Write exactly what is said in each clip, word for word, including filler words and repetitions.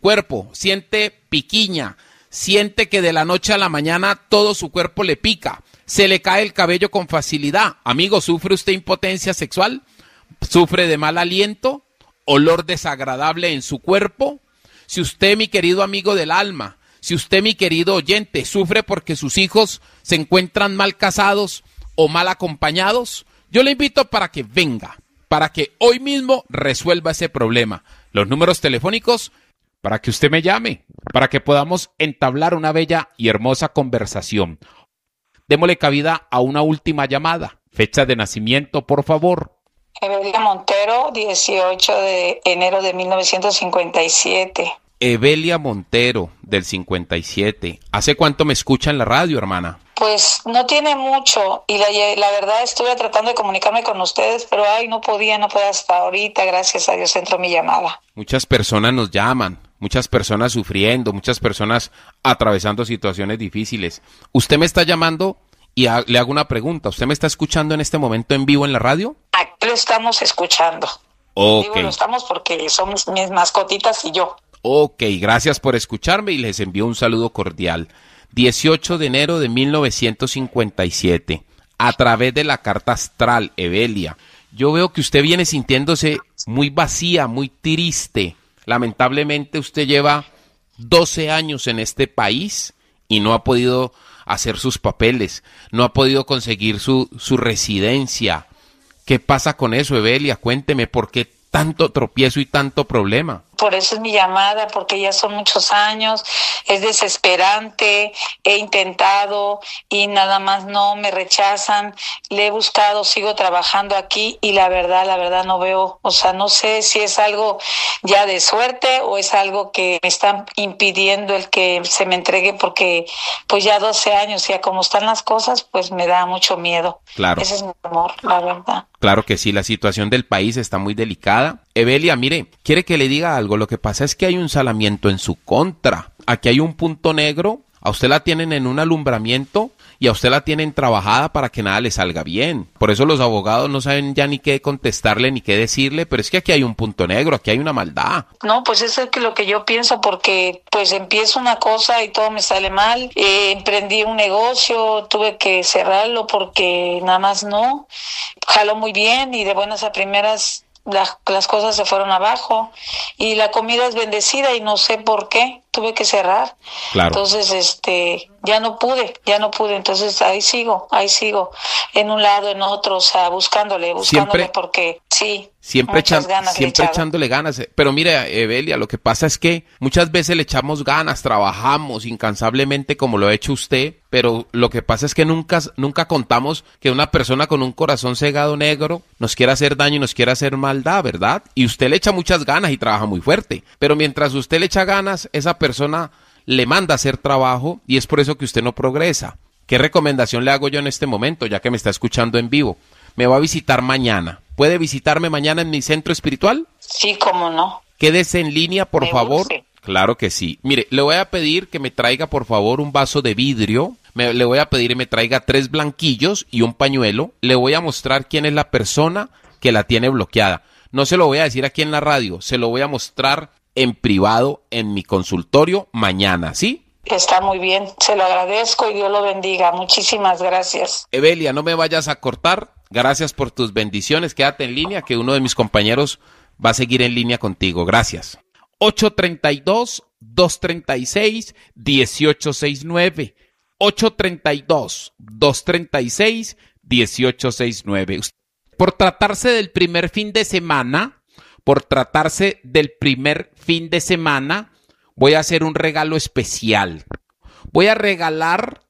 cuerpo, siente piquiña, siente que de la noche a la mañana todo su cuerpo le pica, se le cae el cabello con facilidad. Amigo, ¿sufre usted impotencia sexual? ¿Sufre de mal aliento? ¿Olor desagradable en su cuerpo? Si usted, mi querido amigo del alma, si usted, mi querido oyente, sufre porque sus hijos se encuentran mal casados o mal acompañados, yo le invito para que venga, para que hoy mismo resuelva ese problema. Los números telefónicos para que usted me llame, para que podamos entablar una bella y hermosa conversación. Démosle cabida a una última llamada. Fecha de nacimiento, por favor. Evelia Montero, dieciocho de enero de mil novecientos cincuenta y siete. Evelia Montero, del cincuenta y siete. ¿Hace cuánto me escucha en la radio, hermana? Pues no tiene mucho, y la, la verdad estuve tratando de comunicarme con ustedes, pero ay, no podía, no podía hasta ahorita, gracias a Dios entró mi llamada. Muchas personas nos llaman, muchas personas sufriendo, muchas personas atravesando situaciones difíciles. Usted me está llamando y a, le hago una pregunta. ¿Usted me está escuchando en este momento en vivo en la radio? Aquí lo estamos escuchando. Ok. Digo, lo estamos porque somos mis mascotitas y yo. Ok, gracias por escucharme y les envío un saludo cordial. dieciocho de enero de mil novecientos cincuenta y siete, a través de la carta astral, Evelia. Yo veo que usted viene sintiéndose muy vacía, muy triste. Lamentablemente usted lleva doce años en este país y no ha podido hacer sus papeles, no ha podido conseguir su, su residencia. ¿Qué pasa con eso, Evelia? Cuénteme, ¿por qué tanto tropiezo y tanto problema? Por eso es mi llamada, porque ya son muchos años, es desesperante, he intentado y nada más no me rechazan, le he buscado, sigo trabajando aquí y la verdad, la verdad no veo, o sea, no sé si es algo ya de suerte o es algo que me están impidiendo el que se me entregue, porque pues ya doce años, ya como están las cosas, pues me da mucho miedo. Claro. Ese es mi amor, la verdad. Claro que sí, la situación del país está muy delicada. Evelia, mire, ¿quiere que le diga algo? Lo que pasa es que hay un salamiento en su contra. Aquí hay un punto negro, a usted la tienen en un alumbramiento y a usted la tienen trabajada para que nada le salga bien. Por eso los abogados no saben ya ni qué contestarle ni qué decirle, pero es que aquí hay un punto negro, aquí hay una maldad. No, pues eso es lo que yo pienso, porque pues empiezo una cosa y todo me sale mal. Eh, emprendí un negocio, tuve que cerrarlo porque nada más no. Jaló muy bien y de buenas a primeras las, las cosas se fueron abajo y la comida es bendecida y no sé por qué tuve que cerrar. Claro. Entonces, este, ya no pude, ya no pude. Entonces ahí sigo, ahí sigo, en un lado, en otro, o sea, buscándole, buscándole Siempre, porque sí. Siempre, Muchas echan, ganas siempre echándole ganas. Pero mire, Evelia, lo que pasa es que muchas veces le echamos ganas, trabajamos incansablemente como lo ha hecho usted, pero lo que pasa es que nunca, nunca contamos que una persona con un corazón cegado negro nos quiera hacer daño y nos quiera hacer maldad, ¿verdad? Y usted le echa muchas ganas y trabaja muy fuerte, pero mientras usted le echa ganas, esa persona le manda a hacer trabajo y es por eso que usted no progresa. ¿Qué recomendación le hago yo en este momento, ya que me está escuchando en vivo? Me va a visitar mañana. ¿Puede visitarme mañana en mi centro espiritual? Sí, cómo no. Quédese en línea, por Me favor. urge. Claro que sí. Mire, le voy a pedir que me traiga, por favor, un vaso de vidrio. Me, le voy a pedir que me traiga tres blanquillos y un pañuelo. Le voy a mostrar quién es la persona que la tiene bloqueada. No se lo voy a decir aquí en la radio, se lo voy a mostrar en privado en mi consultorio mañana, ¿sí? Está muy bien, se lo agradezco y Dios lo bendiga. Muchísimas gracias. Evelia, no me vayas a cortar. Gracias por tus bendiciones. Quédate en línea, que uno de mis compañeros va a seguir en línea contigo. Gracias. ocho tres dos, dos tres seis, uno ocho seis nueve. ocho tres dos, dos tres seis, uno ocho seis nueve. Por tratarse del primer fin de semana, por tratarse del primer fin de semana, voy a hacer un regalo especial. Voy a regalar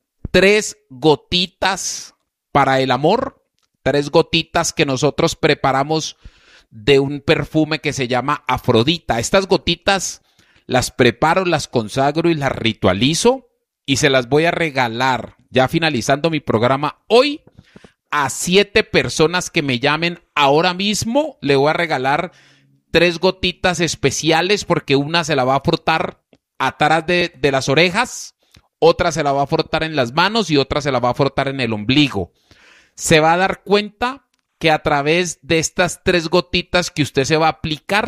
tres gotitas para el amor. Tres gotitas que nosotros preparamos de un perfume que se llama Afrodita. Estas gotitas las preparo, las consagro y las ritualizo y se las voy a regalar, ya finalizando mi programa hoy, a siete personas que me llamen ahora mismo. Le voy a regalar tres gotitas especiales porque una se la va a frotar atrás de, de las orejas, otra se la va a frotar en las manos y otra se la va a frotar en el ombligo. Se va a dar cuenta que a través de estas tres gotitas que usted se va a aplicar,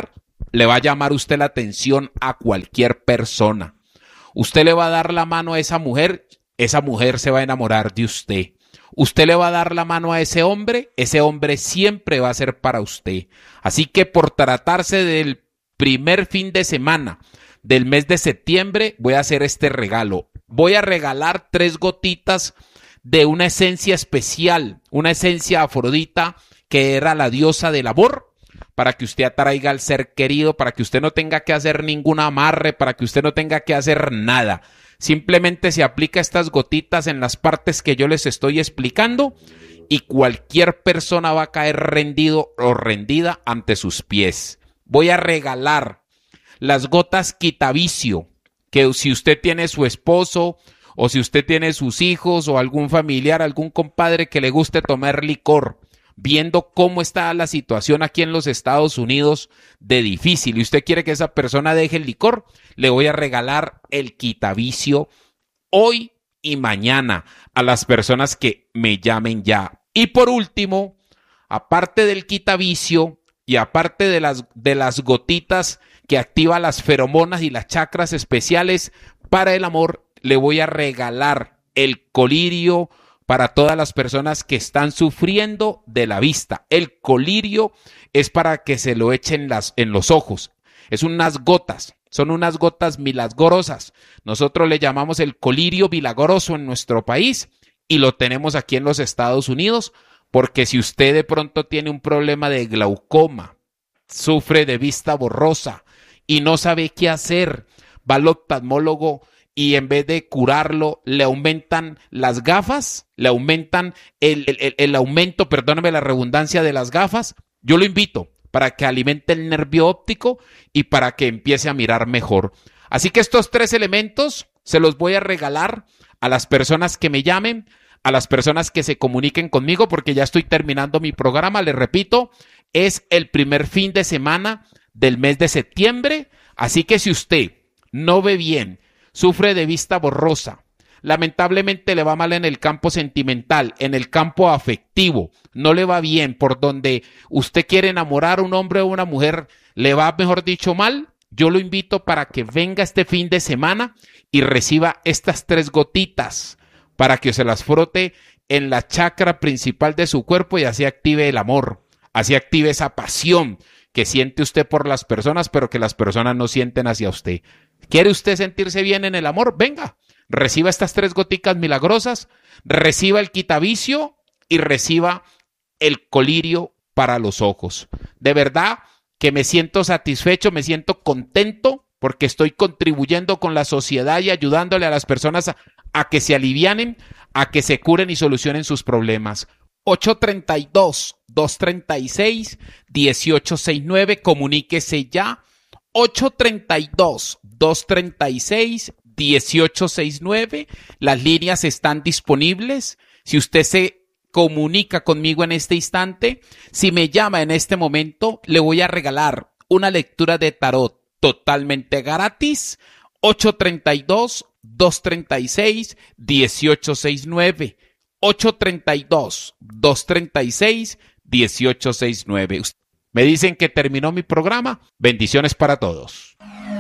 le va a llamar usted la atención a cualquier persona. Usted le va a dar la mano a esa mujer, esa mujer se va a enamorar de usted. Usted le va a dar la mano a ese hombre, ese hombre siempre va a ser para usted. Así que por tratarse del primer fin de semana del mes de septiembre, voy a hacer este regalo. Voy a regalar tres gotitas de una esencia especial, una esencia afrodita que era la diosa del amor, para que usted atraiga al ser querido, para que usted no tenga que hacer ningún amarre, para que usted no tenga que hacer nada. Simplemente se aplica estas gotitas en las partes que yo les estoy explicando y cualquier persona va a caer rendido o rendida ante sus pies. Voy a regalar las gotas quitavicio, que si usted tiene su esposo o si usted tiene sus hijos o algún familiar, algún compadre que le guste tomar licor, viendo cómo está la situación aquí en los Estados Unidos de difícil y usted quiere que esa persona deje el licor, le voy a regalar el quitavicio hoy y mañana a las personas que me llamen ya. Y por último, aparte del quitavicio y aparte de las, de las gotitas que activa las feromonas y las chakras especiales para el amor, le voy a regalar el colirio para todas las personas que están sufriendo de la vista. El colirio es para que se lo echen las, en los ojos. Es unas gotas, son unas gotas milagrosas. Nosotros le llamamos el colirio milagroso en nuestro país y lo tenemos aquí en los Estados Unidos porque si usted de pronto tiene un problema de glaucoma, sufre de vista borrosa y no sabe qué hacer, va al oftalmólogo y en vez de curarlo, le aumentan las gafas, le aumentan el, el, el aumento, perdóname la redundancia de las gafas, yo lo invito para que alimente el nervio óptico y para que empiece a mirar mejor. Así que estos tres elementos se los voy a regalar a las personas que me llamen, a las personas que se comuniquen conmigo, porque ya estoy terminando mi programa, les repito, es el primer fin de semana del mes de septiembre, así que si usted no ve bien, sufre de vista borrosa, lamentablemente le va mal en el campo sentimental, en el campo afectivo, no le va bien por donde usted quiere enamorar a un hombre o una mujer, le va mejor dicho mal, yo lo invito para que venga este fin de semana y reciba estas tres gotitas para que se las frote en la chakra principal de su cuerpo y así active el amor, así active esa pasión que siente usted por las personas, pero que las personas no sienten hacia usted. ¿Quiere usted sentirse bien en el amor? Venga, reciba estas tres goticas milagrosas, reciba el quitavicio y reciba el colirio para los ojos. De verdad que me siento satisfecho, me siento contento porque estoy contribuyendo con la sociedad y ayudándole a las personas a, a que se alivianen, a que se curen y solucionen sus problemas. ocho tres dos, dos tres seis, uno ocho seis nueve, comuníquese ya. ocho tres dos, dos tres seis, uno ocho seis nueve. Las líneas están disponibles. Si usted se comunica conmigo en este instante, si me llama en este momento, le voy a regalar una lectura de tarot totalmente gratis. ocho tres dos, dos tres seis, uno ocho seis nueve. ocho tres dos, dos tres seis, uno ocho seis nueve. Me dicen que terminó mi programa. Bendiciones para todos.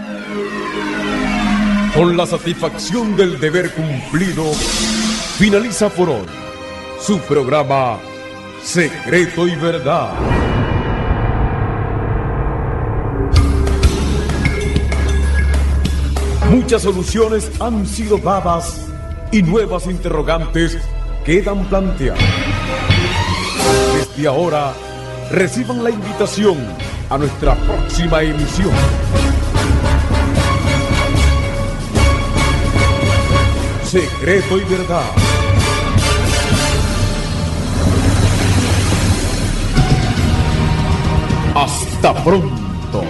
Con la satisfacción del deber cumplido, finaliza por hoy su programa Secreto y Verdad. Muchas soluciones han sido dadas y nuevas interrogantes quedan planteadas. Desde ahora, reciban la invitación a nuestra próxima emisión. Secreto y Verdad. Hasta pronto.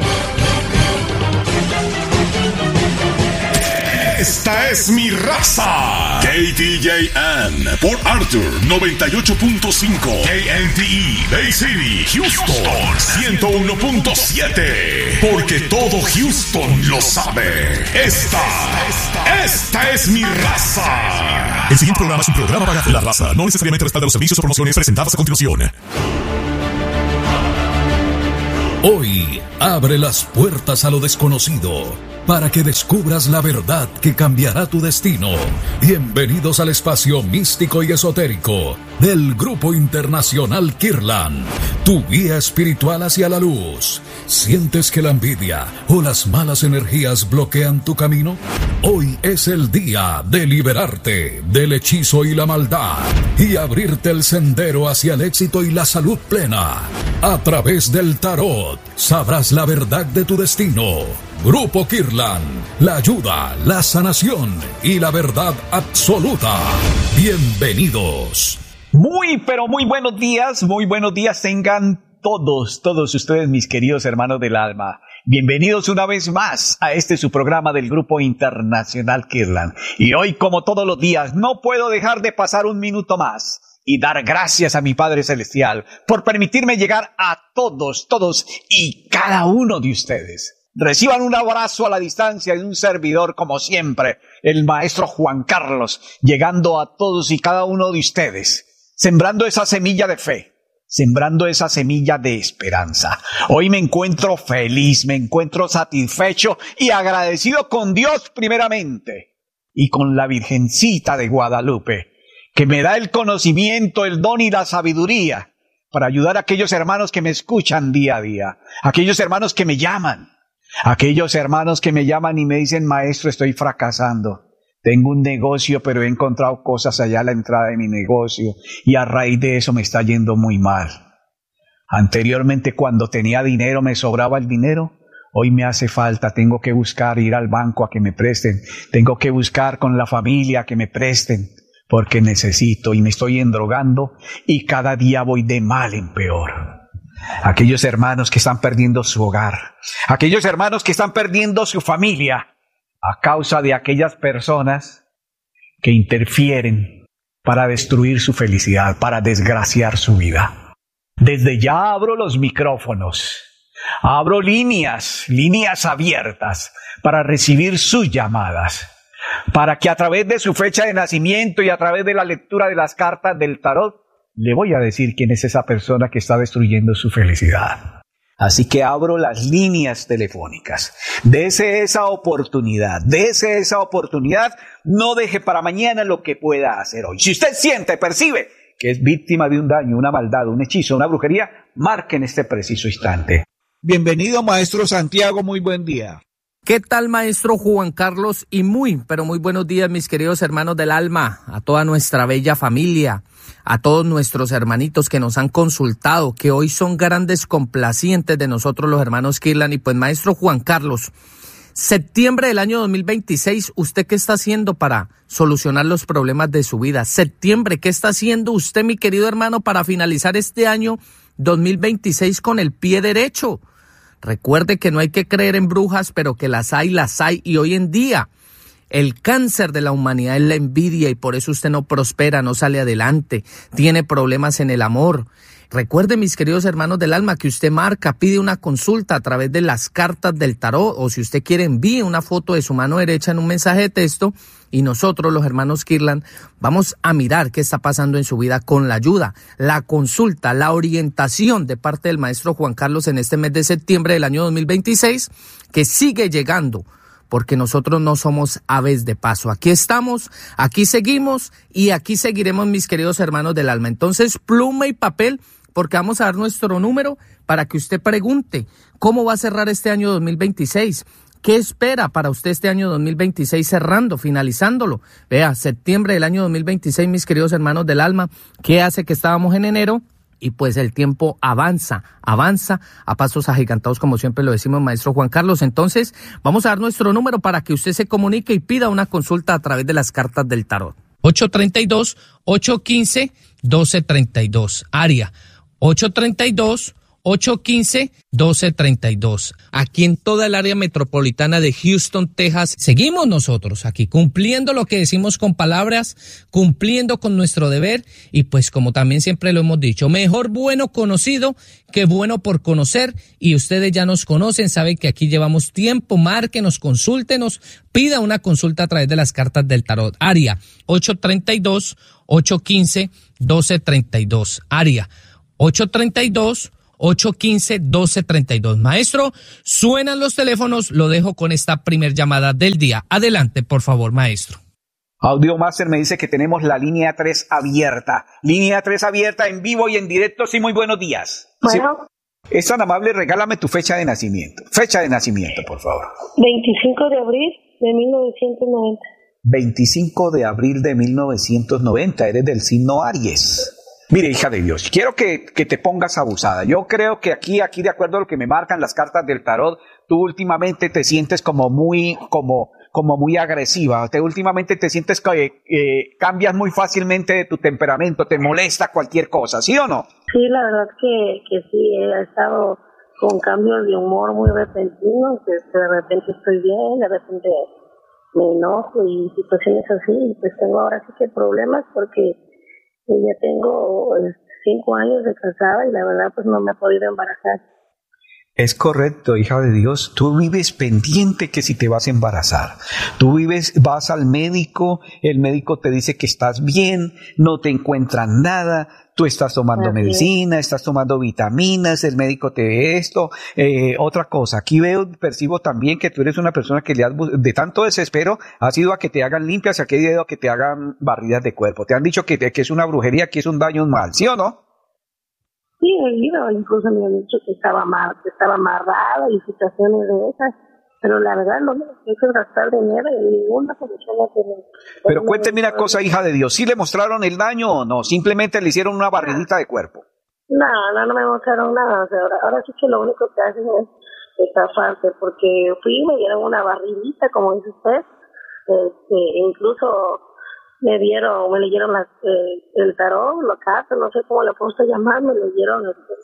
Esta es mi raza. K T J M por Arthur noventa y ocho punto cinco. K N T E Bay City, Houston ciento uno punto siete. Porque todo Houston lo sabe. Esta, esta es mi raza. El siguiente programa es un programa para la raza. No necesariamente respalda los servicios o promociones presentadas a continuación. Hoy abre las puertas a lo desconocido para que descubras la verdad que cambiará tu destino. Bienvenidos al espacio místico y esotérico del Grupo Internacional Kirlan, tu guía espiritual hacia la luz. ¿Sientes que la envidia o las malas energías bloquean tu camino? Hoy es el día de liberarte del hechizo y la maldad y abrirte el sendero hacia el éxito y la salud plena. A través del tarot sabrás la verdad de tu destino. Grupo Kirlan, la ayuda, la sanación y la verdad absoluta. Bienvenidos. Muy, pero muy buenos días, muy buenos días tengan todos, todos ustedes, mis queridos hermanos del alma. Bienvenidos una vez más a este su programa del Grupo Internacional Kirlan. Y hoy, como todos los días, no puedo dejar de pasar un minuto más y dar gracias a mi Padre Celestial por permitirme llegar a todos, todos y cada uno de ustedes. Reciban un abrazo a la distancia de un servidor, como siempre, el maestro Juan Carlos, llegando a todos y cada uno de ustedes, sembrando esa semilla de fe, sembrando esa semilla de esperanza. Hoy me encuentro feliz, me encuentro satisfecho y agradecido con Dios primeramente y con la Virgencita de Guadalupe, que me da el conocimiento, el don y la sabiduría para ayudar a aquellos hermanos que me escuchan día a día, aquellos hermanos que me llaman, aquellos hermanos que me llaman y me dicen: maestro, estoy fracasando. Tengo un negocio, pero he encontrado cosas allá a la entrada de mi negocio y a raíz de eso me está yendo muy mal. Anteriormente, cuando tenía dinero, me sobraba el dinero. Hoy me hace falta, tengo que buscar ir al banco a que me presten. Tengo que buscar con la familia a que me presten, porque necesito y me estoy endrogando y cada día voy de mal en peor. Aquellos hermanos que están perdiendo su hogar, aquellos hermanos que están perdiendo su familia a causa de aquellas personas que interfieren para destruir su felicidad, para desgraciar su vida. Desde ya abro los micrófonos, abro líneas, líneas abiertas para recibir sus llamadas, para que a través de su fecha de nacimiento y a través de la lectura de las cartas del tarot, le voy a decir quién es esa persona que está destruyendo su felicidad. Así que abro las líneas telefónicas. Dese esa oportunidad, dese esa oportunidad. No deje para mañana lo que pueda hacer hoy. Si usted siente, percibe que es víctima de un daño, una maldad, un hechizo, una brujería, marque en este preciso instante. Bienvenido, maestro Santiago, muy buen día. ¿Qué tal, maestro Juan Carlos? Y muy, pero muy buenos días, mis queridos hermanos del alma, a toda nuestra bella familia, a todos nuestros hermanitos que nos han consultado, que hoy son grandes complacientes de nosotros los hermanos Kirlan. Y pues, maestro Juan Carlos, septiembre del año dos mil veintiséis, ¿usted qué está haciendo para solucionar los problemas de su vida? Septiembre, ¿qué está haciendo usted, mi querido hermano, para finalizar este año dos mil veintiséis con el pie derecho? Recuerde que no hay que creer en brujas, pero que las hay, las hay. Y hoy en día el cáncer de la humanidad es la envidia y por eso usted no prospera, no sale adelante, tiene problemas en el amor. Recuerde, mis queridos hermanos del alma, que usted marca, pide una consulta a través de las cartas del tarot, o si usted quiere envíe una foto de su mano derecha en un mensaje de texto y nosotros, los hermanos Kirlan, vamos a mirar qué está pasando en su vida con la ayuda, la consulta, la orientación de parte del maestro Juan Carlos en este mes de septiembre del año dos mil veintiséis, que sigue llegando, porque nosotros no somos aves de paso. Aquí estamos, aquí seguimos y aquí seguiremos, mis queridos hermanos del alma. Entonces, pluma y papel, porque vamos a dar nuestro número para que usted pregunte cómo va a cerrar este año dos mil veintiséis. ¿Qué espera para usted este año dos mil veintiséis cerrando, finalizándolo? Vea, septiembre del año dos mil veintiséis, mis queridos hermanos del alma, ¿qué hace que estábamos en enero? Y pues el tiempo avanza, avanza a pasos agigantados, como siempre lo decimos, maestro Juan Carlos. Entonces, vamos a dar nuestro número para que usted se comunique y pida una consulta a través de las cartas del tarot. ocho tres dos, ocho uno cinco, uno dos tres dos, área ocho tres dos, ocho uno cinco, uno dos tres dos. Aquí en toda el área metropolitana de Houston, Texas, seguimos nosotros aquí cumpliendo lo que decimos con palabras, cumpliendo con nuestro deber y pues como también siempre lo hemos dicho, mejor bueno conocido que bueno por conocer, y ustedes ya nos conocen, saben que aquí llevamos tiempo. Márquenos, consúltenos, pida una consulta a través de las cartas del tarot. Área ocho tres dos, ocho uno cinco, uno dos tres dos, área ocho tres dos, ocho uno cinco, uno dos tres dos. Maestro, suenan los teléfonos, lo dejo con esta primer llamada del día. Adelante, por favor, maestro. Audio Master me dice que tenemos la línea tres abierta. Línea tres abierta en vivo y en directo. Sí, muy buenos días. Bueno. Sí. Es tan amable, regálame tu fecha de nacimiento. Fecha de nacimiento, por favor. veinticinco de abril de mil novecientos noventa. veinticinco de abril de mil novecientos noventa. Eres del signo Aries. Mire, hija de Dios, quiero que, que te pongas abusada. Yo creo que aquí, aquí de acuerdo a lo que me marcan las cartas del tarot, tú últimamente te sientes como muy, como, como muy agresiva. Te últimamente te sientes que eh, cambias muy fácilmente de tu temperamento, te molesta cualquier cosa, ¿sí o no? Sí, la verdad que, que sí, he estado con cambios de humor muy repentinos, que de repente estoy bien, de repente me enojo y situaciones así, y pues tengo ahora sí que problemas porque ya tengo cinco años de casada y la verdad pues no me he podido embarazar. Es correcto, hija de Dios. Tú vives pendiente que si te vas a embarazar. Tú vives, vas al médico, el médico te dice que estás bien, no te encuentran nada, tú estás tomando Así medicina, es. estás tomando vitaminas, el médico te ve esto. Eh, otra cosa, aquí veo, percibo también que tú eres una persona que le has, de tanto desespero, has ido a que te hagan limpias, a que has ido a que te hagan barridas de cuerpo. Te han dicho que, que es una brujería, que es un daño, un mal, ¿sí o no? Sí, he ido, incluso me han dicho que estaba mal, que estaba amarrada y situaciones de esas, pero la verdad no me hizo gastar dinero en ninguna persona que me... Pero cuénteme una cosa, hija de Dios, ¿sí le mostraron el daño o no? ¿Simplemente le hicieron una barridita de cuerpo? No, no, no me mostraron nada, o sea, ahora, ahora sí que lo único que hacen es estafarte, porque fui y me dieron una barridita, como dice usted, este, incluso... me dieron, me leyeron las, eh, el tarot, la carta, no sé cómo le puedo llamar, me leyeron este,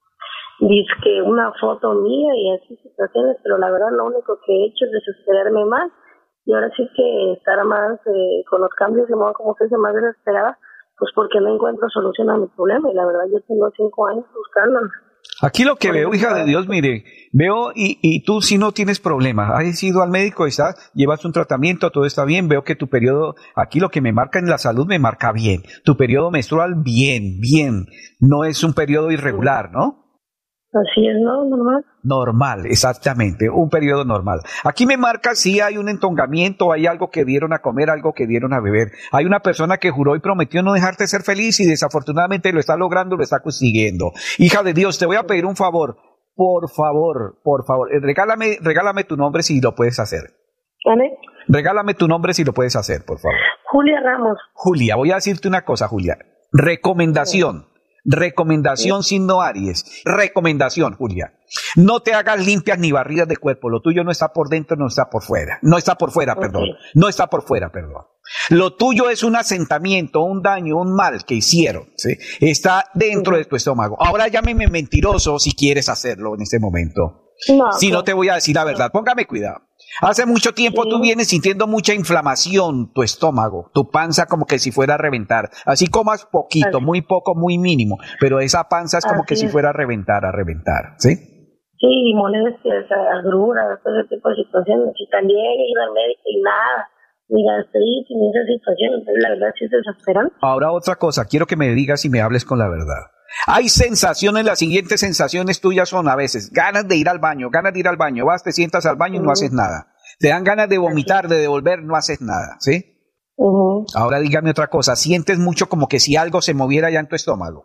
dizque una foto mía y así situaciones, pero la verdad lo único que he hecho es desesperarme más y ahora sí que estar más eh, con los cambios de modo como se dice más desesperada, pues porque no encuentro solución a mi problema y la verdad yo tengo cinco años buscándolo. Aquí lo que veo, hija de Dios, mire, veo y, y tú si no tienes problema, has ido al médico, estás, llevas un tratamiento, todo está bien, veo que tu periodo, aquí lo que me marca en la salud me marca bien, tu periodo menstrual bien, bien, no es un periodo irregular, ¿no? Así es, ¿no? Normal. Normal, exactamente, un periodo normal. Aquí me marca si hay un entongamiento, hay algo que dieron a comer, algo que dieron a beber. Hay una persona que juró y prometió no dejarte ser feliz y desafortunadamente lo está logrando, lo está consiguiendo. Hija de Dios, te voy a pedir un favor, por favor, por favor, regálame, regálame tu nombre si lo puedes hacer. ¿Vale? Regálame tu nombre si lo puedes hacer, por favor. Julia Ramos. Julia, voy a decirte una cosa, Julia. Recomendación. Recomendación signo Aries. Recomendación, Julia. No te hagas limpias ni barridas de cuerpo. Lo tuyo no está por dentro, no está por fuera. No está por fuera, okay. perdón. No está por fuera, perdón. Lo tuyo es un asentamiento, un daño, un mal que hicieron, ¿sí? Está dentro de tu estómago. Ahora llámeme mentiroso si quieres hacerlo en este momento. No, si no te voy a decir la verdad. Póngame cuidado. Hace mucho tiempo sí. tú vienes sintiendo mucha inflamación, tu estómago, tu panza como que si fuera a reventar. Así comas poquito, Así. muy poco, muy mínimo, pero esa panza es como Así que es. si fuera a reventar, a reventar, ¿sí? Sí, molestias, agruras, todo ese tipo de situaciones. Y también he ido al médico y nada, ni gastritis, ni esa situación. Entonces, la verdad sí es desesperante. Ahora otra cosa, quiero que me digas y me hables con la verdad. Hay sensaciones, las siguientes sensaciones tuyas son a veces ganas de ir al baño, ganas de ir al baño, vas, te sientas al baño y uh-huh. no haces nada. Te dan ganas de vomitar, de devolver, no haces nada, ¿sí? Uh-huh. Ahora dígame otra cosa, sientes mucho como que si algo se moviera ya en tu estómago.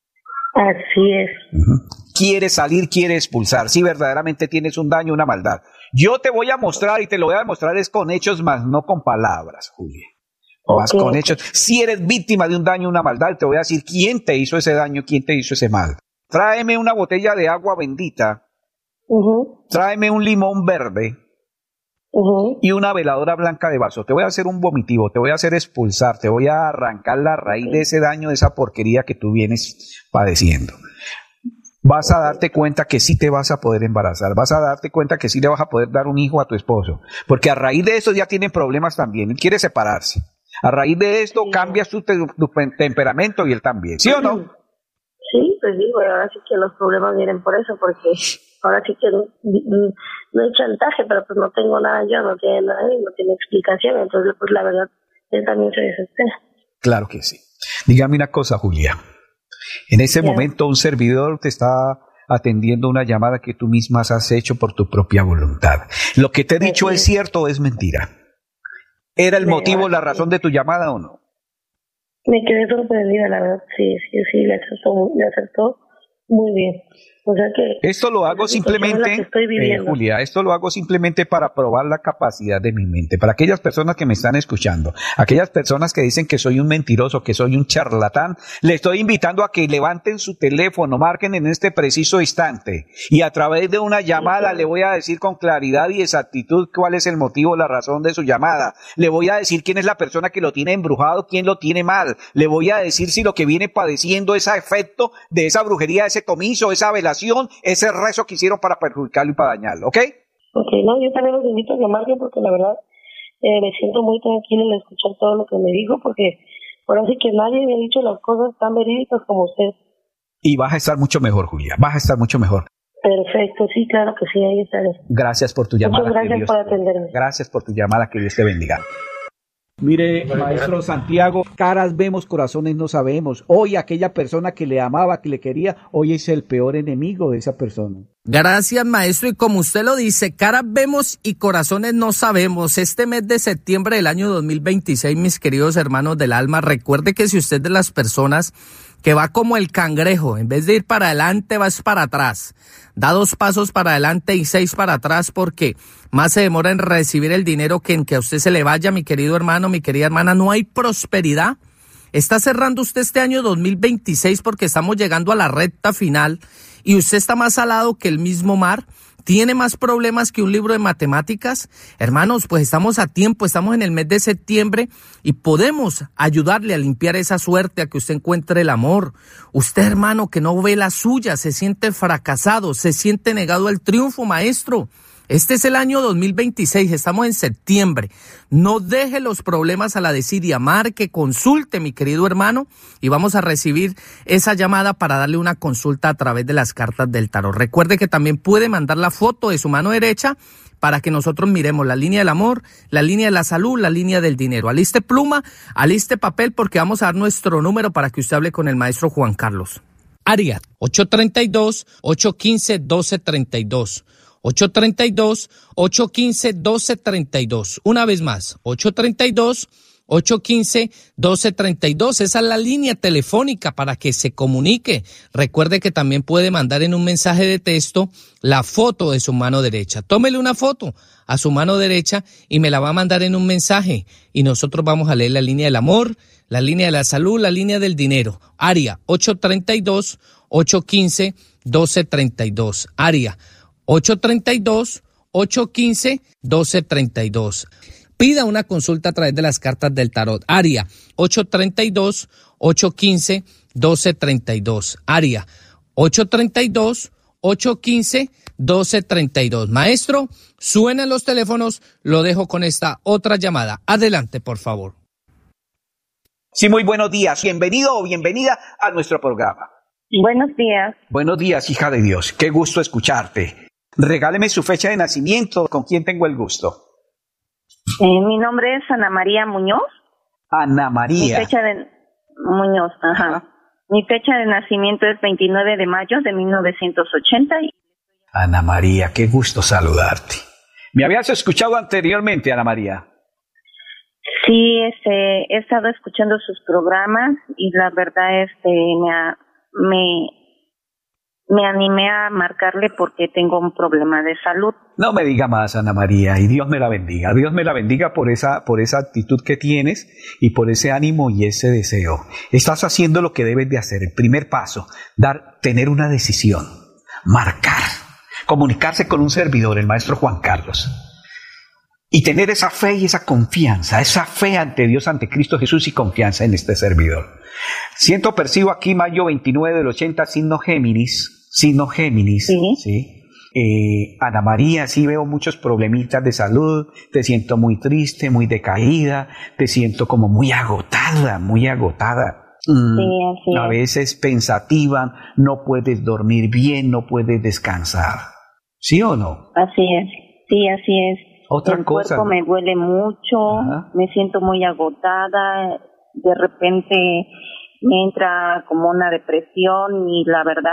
Así es. Uh-huh. Quieres salir, quieres expulsar, si verdaderamente tienes un daño, una maldad. Yo te voy a mostrar y te lo voy a demostrar es con hechos más no con palabras, Julia. Más okay. con hechos. Si eres víctima de un daño, una maldad, te voy a decir quién te hizo ese daño, quién te hizo ese mal. Tráeme una botella de agua bendita, uh-huh. tráeme un limón verde uh-huh. y una veladora blanca de vaso. Te voy a hacer un vomitivo, te voy a hacer expulsar, te voy a arrancar la raíz okay. de ese daño, de esa porquería que tú vienes padeciendo. Vas a darte cuenta que sí te vas a poder embarazar, vas a darte cuenta que sí le vas a poder dar un hijo a tu esposo, porque a raíz de eso ya tienen problemas también, él quiere separarse. A raíz de esto sí. cambias tu, te, tu temperamento y él también, ¿sí o no? Sí, pues digo, ahora sí que los problemas vienen por eso, porque ahora sí que no, no hay chantaje, pero pues no tengo nada yo, no tiene nada, no tiene explicación, entonces pues la verdad, él también se desespera. Claro que sí. Dígame una cosa, Julia. En ese yeah. momento un servidor te está atendiendo una llamada que tú misma has hecho por tu propia voluntad. ¿Lo que te he dicho es cierto o es mentira? ¿Era el motivo, la razón de tu llamada o no? Me quedé sorprendida, la verdad. Sí, sí, sí, le acertó, le acertó muy bien. O sea que esto lo hago simplemente, eh, Julia, esto lo hago simplemente para probar la capacidad de mi mente. Para aquellas personas que me están escuchando, aquellas personas que dicen que soy un mentiroso, que soy un charlatán, le estoy invitando a que levanten su teléfono, marquen en este preciso instante y a través de una llamada le voy a decir con claridad y exactitud cuál es el motivo, la razón de su llamada. Le voy a decir quién es la persona que lo tiene embrujado, quién lo tiene mal. Le voy a decir si lo que viene padeciendo es a efecto de esa brujería, ese comiso, esa velación, ese rezo que hicieron para perjudicarlo y para dañarlo, ¿ok? Ok, no, yo también los invito a que marquen porque la verdad eh, me siento muy tranquila al escuchar todo lo que me dijo porque ahora sí que nadie me ha dicho las cosas tan verídicas como usted. Y vas a estar mucho mejor, Julia, vas a estar mucho mejor. Perfecto, sí, claro que sí, ahí estaré. Gracias por tu llamada. Muchas gracias por atenderme. Gracias por tu llamada, que Dios te bendiga. Mire, maestro Santiago, caras vemos, corazones no sabemos. Hoy aquella persona que le amaba, que le quería, hoy es el peor enemigo de esa persona. Gracias, maestro. Y como usted lo dice, caras vemos y corazones no sabemos. Este mes de septiembre del año dos mil veintiséis, mis queridos hermanos del alma, recuerde que si usted es de las personas que va como el cangrejo, en vez de ir para adelante, vas para atrás. Da dos pasos para adelante y seis para atrás porque más se demora en recibir el dinero que en que a usted se le vaya, mi querido hermano, mi querida hermana. No hay prosperidad. Está cerrando usted este año dos mil veintiséis porque estamos llegando a la recta final y usted está más salado que el mismo mar. ¿Tiene más problemas que un libro de matemáticas? Hermanos, pues estamos a tiempo, estamos en el mes de septiembre y podemos ayudarle a limpiar esa suerte, a que usted encuentre el amor. Usted, hermano, que no ve la suya, se siente fracasado, se siente negado al triunfo, maestro. Este es el año dos mil veintiséis, estamos en septiembre. No deje los problemas a la desidia, marque, consulte, mi querido hermano, y vamos a recibir esa llamada para darle una consulta a través de las cartas del tarot. Recuerde que también puede mandar la foto de su mano derecha para que nosotros miremos la línea del amor, la línea de la salud, la línea del dinero. Aliste pluma, aliste papel, porque vamos a dar nuestro número para que usted hable con el maestro Juan Carlos. Área ocho tres dos, ocho uno cinco, uno dos tres dos. ocho tres dos, ocho uno cinco, uno dos tres dos. Una vez más, ocho tres dos, ocho uno cinco, uno dos tres dos. Esa es la línea telefónica para que se comunique. Recuerde que también puede mandar en un mensaje de texto la foto de su mano derecha. Tómele una foto a su mano derecha y me la va a mandar en un mensaje. Y nosotros vamos a leer la línea del amor, la línea de la salud, la línea del dinero. Área ocho tres dos, ocho uno cinco, uno dos tres dos. Área ocho tres dos, ocho uno cinco, uno dos tres dos. Pida una consulta a través de las cartas del tarot. Área ocho tres dos, ocho uno cinco, uno dos tres dos. Área ocho tres dos, ocho uno cinco, uno dos tres dos. Maestro, suenan los teléfonos, lo dejo con esta otra llamada. Adelante, por favor. Sí, muy buenos días. Bienvenido o bienvenida a nuestro programa. Buenos días. Buenos días, hija de Dios. Qué gusto escucharte. Regáleme su fecha de nacimiento. ¿Con quién tengo el gusto? Eh, mi nombre es Ana María Muñoz. Ana María. Mi fecha de Muñoz, ajá. ajá. Mi fecha de nacimiento es veintinueve de mayo de mil novecientos ochenta. Ana María, qué gusto saludarte. ¿Me habías escuchado anteriormente, Ana María? Sí, este, he estado escuchando sus programas y la verdad, este, me, me, me animé a marcarle porque tengo un problema de salud. No me diga más, Ana María, y Dios me la bendiga. Dios me la bendiga por esa, por esa actitud que tienes y por ese ánimo y ese deseo. Estás haciendo lo que debes de hacer. El primer paso, dar, tener una decisión, marcar, comunicarse con un servidor, el maestro Juan Carlos. Y tener esa fe y esa confianza, esa fe ante Dios, ante Cristo Jesús y confianza en este servidor. Siento, percibo aquí mayo veintinueve del ochenta, signo Géminis, signo Géminis, ¿sí? ¿sí? Eh, Ana María, sí veo muchos problemitas de salud, te siento muy triste, muy decaída, te siento como muy agotada, muy agotada. Mm, sí, así a veces pensativa, no puedes dormir bien, no puedes descansar. ¿Sí o no? Así es, sí, así es. Otra el cosa. cuerpo me duele mucho, ajá, me siento muy agotada, de repente me entra como una depresión y la verdad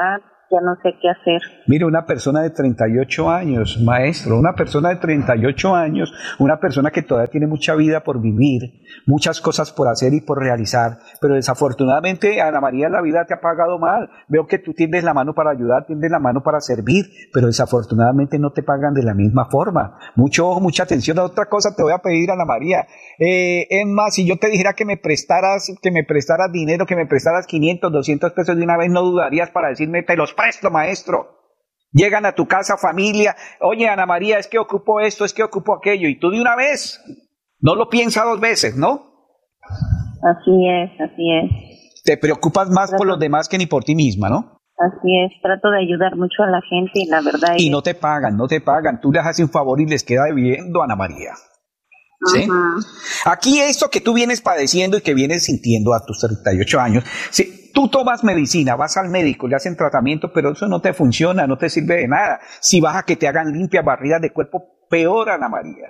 ya no sé qué hacer. Mire, una persona de treinta y ocho años, maestro, una persona de treinta y ocho años, una persona que todavía tiene mucha vida por vivir, muchas cosas por hacer y por realizar, pero desafortunadamente, Ana María, la vida te ha pagado mal. Veo que tú tiendes la mano para ayudar, tiendes la mano para servir, pero desafortunadamente no te pagan de la misma forma. Mucho ojo, mucha atención. Otra cosa te voy a pedir, Ana María, eh, es más, si yo te dijera que me prestaras, que me prestaras dinero, que me prestaras quinientos, doscientos pesos de una vez, no dudarías para decirme, te los presto, maestro. Llegan a tu casa, familia, oye, Ana María, es que ocupo esto, es que ocupo aquello, y tú de una vez, no lo piensas dos veces, ¿no? Así es, así es. Te preocupas más por los demás que ni por ti misma, ¿no? Así es, trato de ayudar mucho a la gente y la verdad es... Y no te pagan, no te pagan, tú les haces un favor y les queda debiendo, Ana María. ¿Sí? Uh-huh. Aquí esto que tú vienes padeciendo y que vienes sintiendo a tus treinta y ocho años, si tú tomas medicina, vas al médico, le hacen tratamiento, pero eso no te funciona, no te sirve de nada. Si vas a que te hagan limpias barridas de cuerpo, peor, Ana María.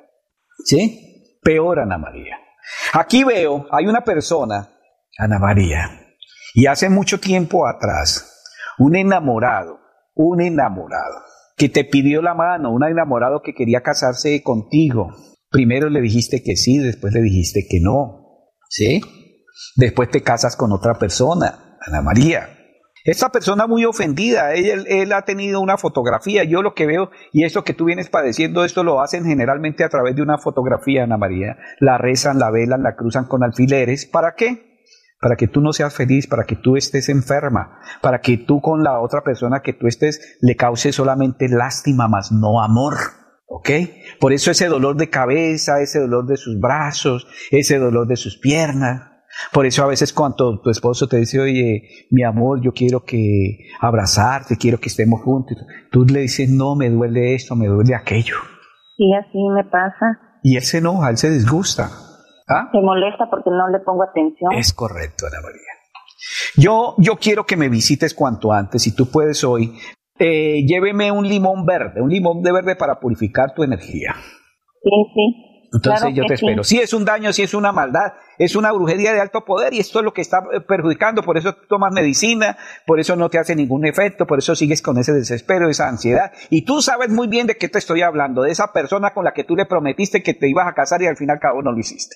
¿Sí? Peor, Ana María. Aquí veo, hay una persona, Ana María, y hace mucho tiempo atrás, un enamorado, un enamorado, que te pidió la mano, un enamorado que quería casarse contigo. Primero le dijiste que sí, después le dijiste que no, ¿sí? Después te casas con otra persona, Ana María. Esta persona muy ofendida, él, él ha tenido una fotografía, yo lo que veo, y esto que tú vienes padeciendo, esto lo hacen generalmente a través de una fotografía, Ana María. La rezan, la velan, la cruzan con alfileres. ¿Para qué? Para que tú no seas feliz, para que tú estés enferma, para que tú con la otra persona que tú estés le causes solamente lástima, más no amor. ¿Ok? Por eso ese dolor de cabeza, ese dolor de sus brazos, ese dolor de sus piernas. Por eso a veces cuando tu esposo te dice, oye, mi amor, yo quiero que abrazarte, quiero que estemos juntos, tú le dices, no, me duele esto, me duele aquello. Sí, así me pasa. Y él se enoja, él se disgusta. ¿Ah? Se molesta porque no le pongo atención. Es correcto, Ana María. Yo, yo quiero que me visites cuanto antes, si tú puedes hoy. Eh, lléveme un limón verde, un limón de verde para purificar tu energía. Sí, sí. Entonces claro yo te espero. Sí. Si es un daño, si es una maldad, es una brujería de alto poder y esto es lo que está perjudicando. Por eso tomas medicina, por eso no te hace ningún efecto, por eso sigues con ese desespero, esa ansiedad. Y tú sabes muy bien de qué te estoy hablando, de esa persona con la que tú le prometiste que te ibas a casar y al final cabo no lo hiciste.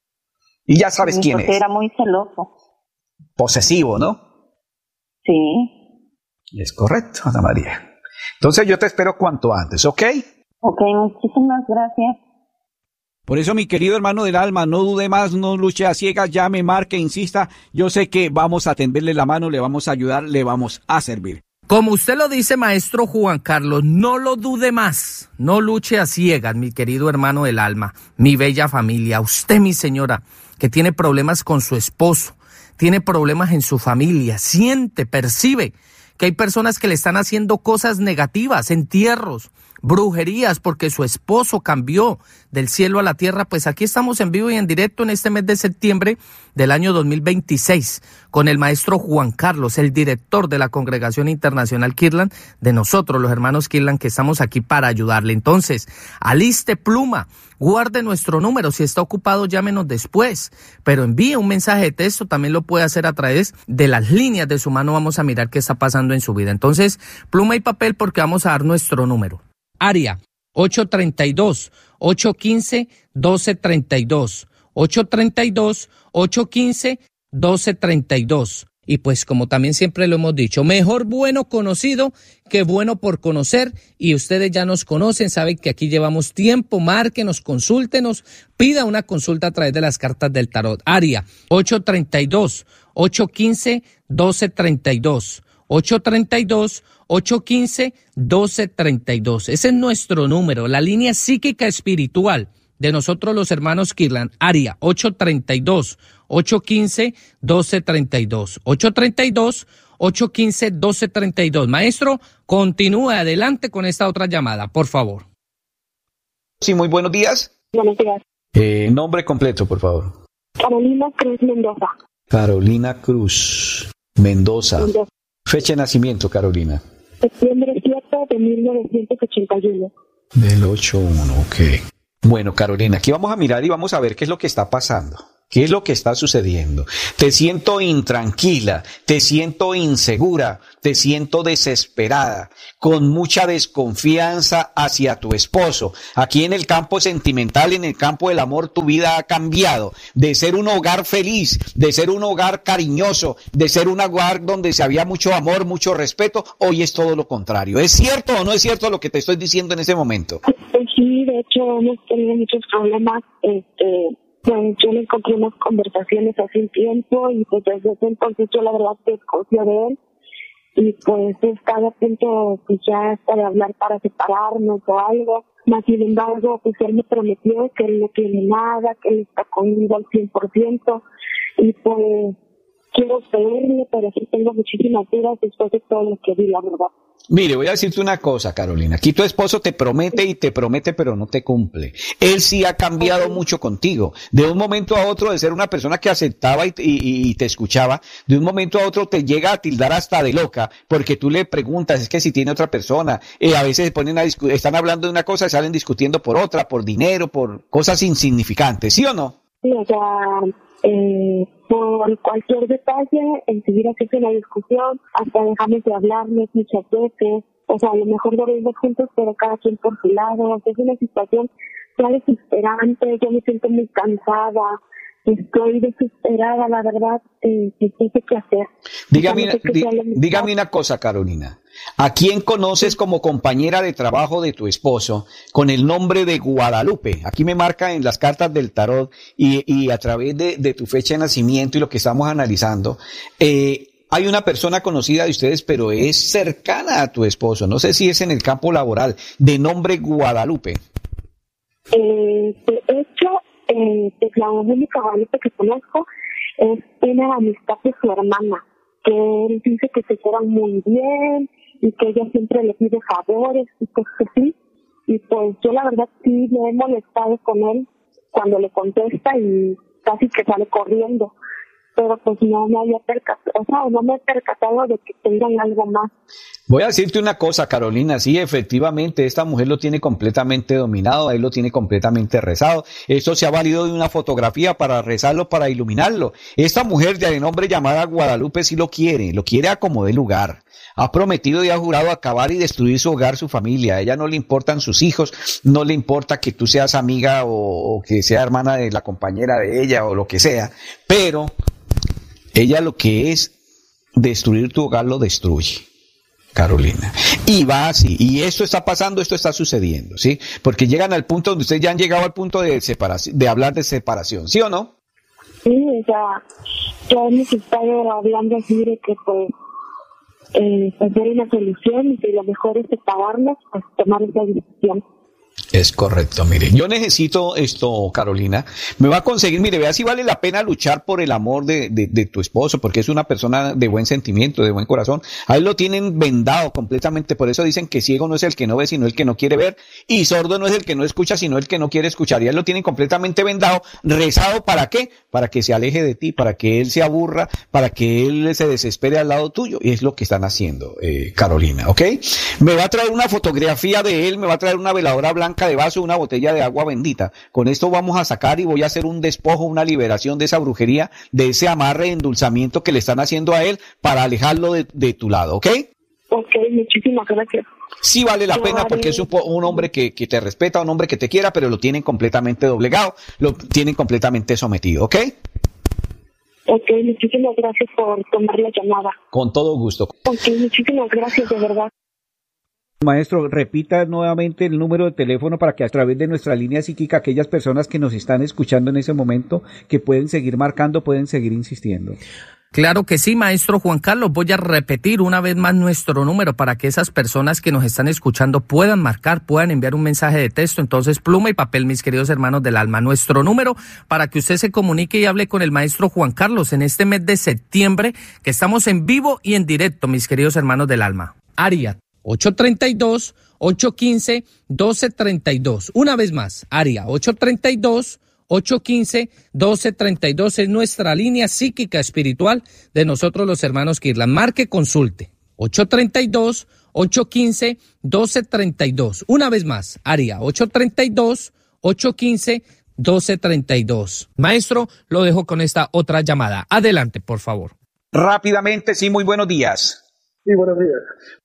Y ya sabes sí, quién es. Era muy celoso. Posesivo, ¿no? Sí. Es correcto, Ana María. Entonces yo te espero cuanto antes, ¿ok? Ok, muchísimas gracias. Por eso, mi querido hermano del alma, no dude más, no luche a ciegas, llame, marque, insista. Yo sé que vamos a tenderle la mano, le vamos a ayudar, le vamos a servir. Como usted lo dice, maestro Juan Carlos, no lo dude más, no luche a ciegas, mi querido hermano del alma, mi bella familia, usted, mi señora, que tiene problemas con su esposo, tiene problemas en su familia, siente, percibe que hay personas que le están haciendo cosas negativas, entierros, brujerías, porque su esposo cambió del cielo a la tierra. Pues aquí estamos en vivo y en directo en este mes de septiembre del año dos mil veintiséis con el maestro Juan Carlos, el director de la Congregación Internacional Kirtland, de nosotros los hermanos Kirtland, que estamos aquí para ayudarle. Entonces, aliste pluma, guarde nuestro número, si está ocupado llámenos después, pero envíe un mensaje de texto, también lo puede hacer a través de las líneas de su mano, vamos a mirar qué está pasando en su vida. Entonces, pluma y papel porque vamos a dar nuestro número. Área ocho treinta y dos, ocho quince, doce treinta y dos, ocho treinta y dos, ocho quince, doce treinta y dos. Y pues como también siempre lo hemos dicho, mejor bueno conocido que bueno por conocer, y ustedes ya nos conocen, saben que aquí llevamos tiempo, márquenos, consúltenos, pida una consulta a través de las cartas del tarot. Área ocho treinta y dos, ocho quince, doce treinta y dos, ocho treinta y dos, ocho quince, doce treinta y dos. Ese es nuestro número, la línea psíquica espiritual de nosotros los hermanos Kirtland. Área ocho treinta y dos, ocho quince, doce treinta y dos. ocho treinta y dos, ocho quince, doce treinta y dos. Maestro, continúe adelante con esta otra llamada, por favor. Sí, muy buenos días. Buenos días. Eh, nombre completo, por favor. Carolina Cruz Mendoza. Carolina Cruz Mendoza. Mendoza. Fecha de nacimiento, Carolina. Septiembre siete de mil novecientos ochenta y uno. Del ocho uno, ok. Bueno, Carolina, aquí vamos a mirar y vamos a ver qué es lo que está pasando. ¿Qué es lo que está sucediendo? Te siento intranquila, te siento insegura, te siento desesperada, con mucha desconfianza hacia tu esposo. Aquí en el campo sentimental, en el campo del amor, tu vida ha cambiado. De ser un hogar feliz, de ser un hogar cariñoso, de ser un hogar donde se había mucho amor, mucho respeto, hoy es todo lo contrario. ¿Es cierto o no es cierto lo que te estoy diciendo en ese momento? Sí, de hecho hemos tenido muchos problemas, este... Pues yo le encontré unas conversaciones hace un tiempo y pues desde ese entonces yo la verdad desconfío de él y pues he estado a punto pues ya hasta de hablar para separarnos o algo, más sin embargo pues él me prometió que él no tiene nada, que él está conmigo al cien por ciento y pues quiero pedirle, pero sí tengo muchísimas dudas después de todo lo que vi, la verdad. Mire, voy a decirte una cosa, Carolina. Aquí tu esposo te promete y te promete, pero no te cumple. Él sí ha cambiado okay. mucho contigo. De un momento a otro, de ser una persona que aceptaba y, y, y te escuchaba, de un momento a otro te llega a tildar hasta de loca, porque tú le preguntas, es que si tiene otra persona, eh, a veces se ponen a discu- están hablando de una cosa y salen discutiendo por otra, por dinero, por cosas insignificantes, ¿sí o no? Sí, o sea, eh, por cualquier detalle, enseguida se hace una discusión, hasta dejamos de hablarnos muchas veces, o sea, a lo mejor dormimos juntos, pero cada quien por su lado, o sea, es una situación ya desesperante, yo me siento muy cansada, estoy desesperada, la verdad, eh, no sé qué hacer. Dígame, o sea, no sé qué dí, sea dígame una cosa, Carolina. ¿A quién conoces como compañera de trabajo de tu esposo con el nombre de Guadalupe? Aquí me marca en las cartas del tarot y, y a través de, de tu fecha de nacimiento y lo que estamos analizando. Eh, hay una persona conocida de ustedes, pero es cercana a tu esposo. No sé si es en el campo laboral, de nombre Guadalupe. Eh, de hecho, eh, pues la única Guadalupe que conozco es una amistad de su hermana, que él dice que se llevan muy bien y que ella siempre le pide favores y cosas así. Y pues yo la verdad sí me he molestado con él cuando le contesta y casi que sale corriendo. Pero pues no me había percatado, o sea, no me he percatado de que tengan algo más. Voy a decirte una cosa, Carolina, sí, efectivamente, esta mujer lo tiene completamente dominado, él lo tiene completamente rezado. Esto se ha valido de una fotografía para rezarlo, para iluminarlo. Esta mujer de nombre llamada Guadalupe sí lo quiere, lo quiere a como de lugar. Ha prometido y ha jurado acabar y destruir su hogar, su familia. A ella no le importan sus hijos, no le importa que tú seas amiga o, o que sea hermana de la compañera de ella o lo que sea, pero ella lo que es destruir tu hogar lo destruye, Carolina. Y va así. Y esto está pasando, esto está sucediendo, ¿sí? Porque llegan al punto donde ustedes ya han llegado al punto de separación, de hablar de separación, ¿sí o no? Sí, o sea, yo hemos estado hablando así de que pues, eh, pues ver una solución y que lo mejor es separarnos, pues tomar esa decisión. Es correcto, mire, yo necesito esto, Carolina, me va a conseguir, mire, vea si vale la pena luchar por el amor de, de, de tu esposo, porque es una persona de buen sentimiento, de buen corazón. A él lo tienen vendado completamente, por eso dicen que ciego no es el que no ve, sino el que no quiere ver, y sordo no es el que no escucha, sino el que no quiere escuchar. Y a él lo tienen completamente vendado, rezado, ¿para qué? Para que se aleje de ti, para que él se aburra, para que él se desespere al lado tuyo, y es lo que están haciendo, eh, Carolina, ¿ok? Me va a traer una fotografía de él, me va a traer una veladora blanca de vaso, una botella de agua bendita. Con esto vamos a sacar y voy a hacer un despojo, una liberación de esa brujería, de ese amarre, endulzamiento que le están haciendo a él para alejarlo de, de tu lado, ¿ok? Ok, muchísimas gracias. Sí vale la pena porque es un, un hombre que, que te respeta, un hombre que te quiera, pero lo tienen completamente doblegado, lo tienen completamente sometido, ¿ok? Ok, muchísimas gracias por tomar la llamada. Con todo gusto. Ok, muchísimas gracias, de verdad. Maestro, repita nuevamente el número de teléfono para que a través de nuestra línea psíquica aquellas personas que nos están escuchando en ese momento, que pueden seguir marcando, pueden seguir insistiendo. Claro que sí, maestro Juan Carlos. Voy a repetir una vez más nuestro número para que esas personas que nos están escuchando puedan marcar, puedan enviar un mensaje de texto. Entonces, pluma y papel, mis queridos hermanos del alma. Nuestro número para que usted se comunique y hable con el maestro Juan Carlos en este mes de septiembre, que estamos en vivo y en directo, mis queridos hermanos del alma. Área ocho tres dos, ocho uno cinco, uno dos tres dos. Una vez más, área ocho tres dos, ocho uno cinco, uno dos tres dos es nuestra línea psíquica espiritual de nosotros los hermanos Kirlan. Marque, consulte. ocho tres dos, ocho uno cinco, uno dos tres dos. Una vez más, área ocho tres dos, ocho uno cinco, doce treinta y dos. Maestro, lo dejo con esta otra llamada. Adelante, por favor. Rápidamente, sí, muy buenos días. Sí, buenos días.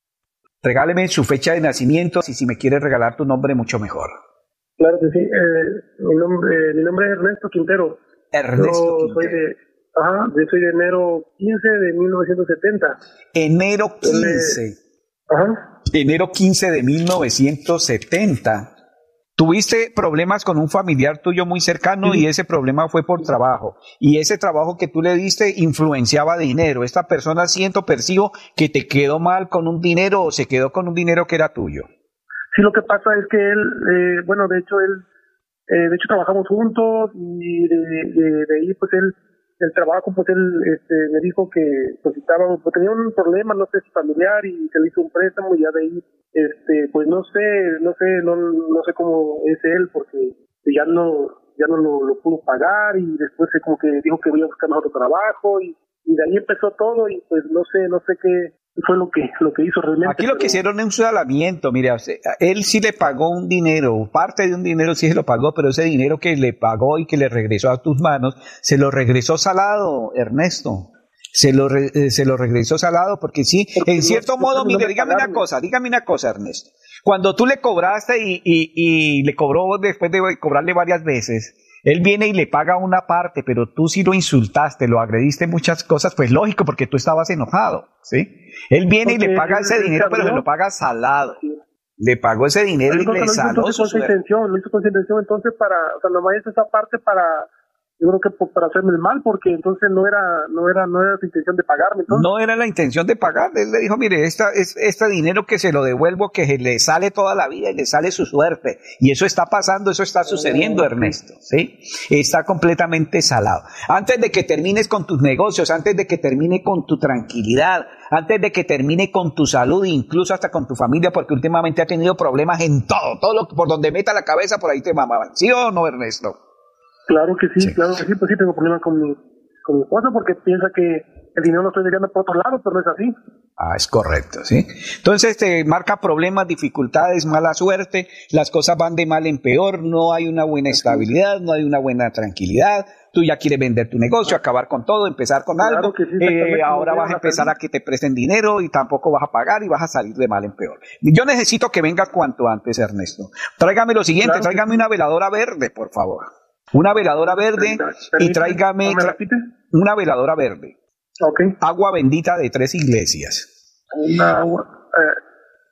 Regáleme su fecha de nacimiento y si me quiere regalar tu nombre, mucho mejor. Claro que sí. Eh, mi, nombre, eh, mi nombre es Ernesto Quintero. Ernesto yo Quintero. Soy de, ajá, yo soy de enero quince de mil novecientos setenta. Enero quince. Ajá. Enero quince de mil novecientos setenta. Tuviste problemas con un familiar tuyo muy cercano sí. Y ese problema fue por trabajo. Y ese trabajo que tú le diste influenciaba dinero. Esta persona siento, percibo que te quedó mal con un dinero o se quedó con un dinero que era tuyo. Sí, lo que pasa es que él, eh, bueno, de hecho él, eh, de hecho trabajamos juntos y de, de, de ahí pues él, el trabajo pues él este, me dijo que pues, estaba, pues, tenía un problema, no sé si familiar y se le hizo un préstamo y ya de ahí este pues no sé no sé no no sé cómo es él porque ya no ya no lo, lo pudo pagar y después como que dijo que voy a buscar otro trabajo y, y de ahí empezó todo y pues no sé no sé qué fue lo que lo que hizo realmente. Aquí lo pero... que hicieron es un salamiento, mire, él sí le pagó un dinero, parte de un dinero sí se lo pagó, pero ese dinero que le pagó y que le regresó a tus manos, se lo regresó salado, Ernesto. Se lo, re, eh, se lo regresó salado porque sí, porque en cierto no, modo, mire, dígame una cosa, dígame una cosa, Ernesto. Cuando tú le cobraste y, y, y le cobró después de cobrarle varias veces, él viene y le paga una parte, pero tú sí lo insultaste, lo agrediste muchas cosas, pues lógico, porque tú estabas enojado, ¿sí? Él viene porque y le paga ese dinero, pero se lo paga salado. Sí. Le pagó ese dinero y le saló su suerte. Intención, lo hizo con intención, entonces para, o sea, nomás hizo esa parte para... Yo creo que para hacerme el mal, porque entonces no era no era no era su intención de pagarme. Entonces. No era la intención de pagarle. Él le dijo, mire, esta, es, este dinero que se lo devuelvo, que le sale toda la vida y le sale su suerte. Y eso está pasando, eso está sucediendo, Ernesto, ¿sí? Está completamente salado. Antes de que termines con tus negocios, antes de que termine con tu tranquilidad, antes de que termine con tu salud, incluso hasta con tu familia, porque últimamente ha tenido problemas en todo, todo lo, por donde meta la cabeza, por ahí te mamaban. ¿Sí o no, Ernesto? Claro que sí, sí, claro que sí, pues sí tengo problemas con mi, con mi esposa porque piensa que el dinero lo estoy desviando por otro lado, pero no es así. Ah, es correcto, ¿sí? Entonces te marca problemas, dificultades, mala suerte, las cosas van de mal en peor, no hay una buena estabilidad, no hay una buena tranquilidad, tú ya quieres vender tu negocio, acabar con todo, empezar con claro algo, que sí, eh, ahora vas a empezar a que te presten dinero y tampoco vas a pagar y vas a salir de mal en peor. Yo necesito que venga cuanto antes, Ernesto. Tráigame lo siguiente, claro tráigame sí. una veladora verde, por favor. Una veladora verde y tráigame tra- una veladora verde. Okay. Agua bendita de tres iglesias. Una agua, eh,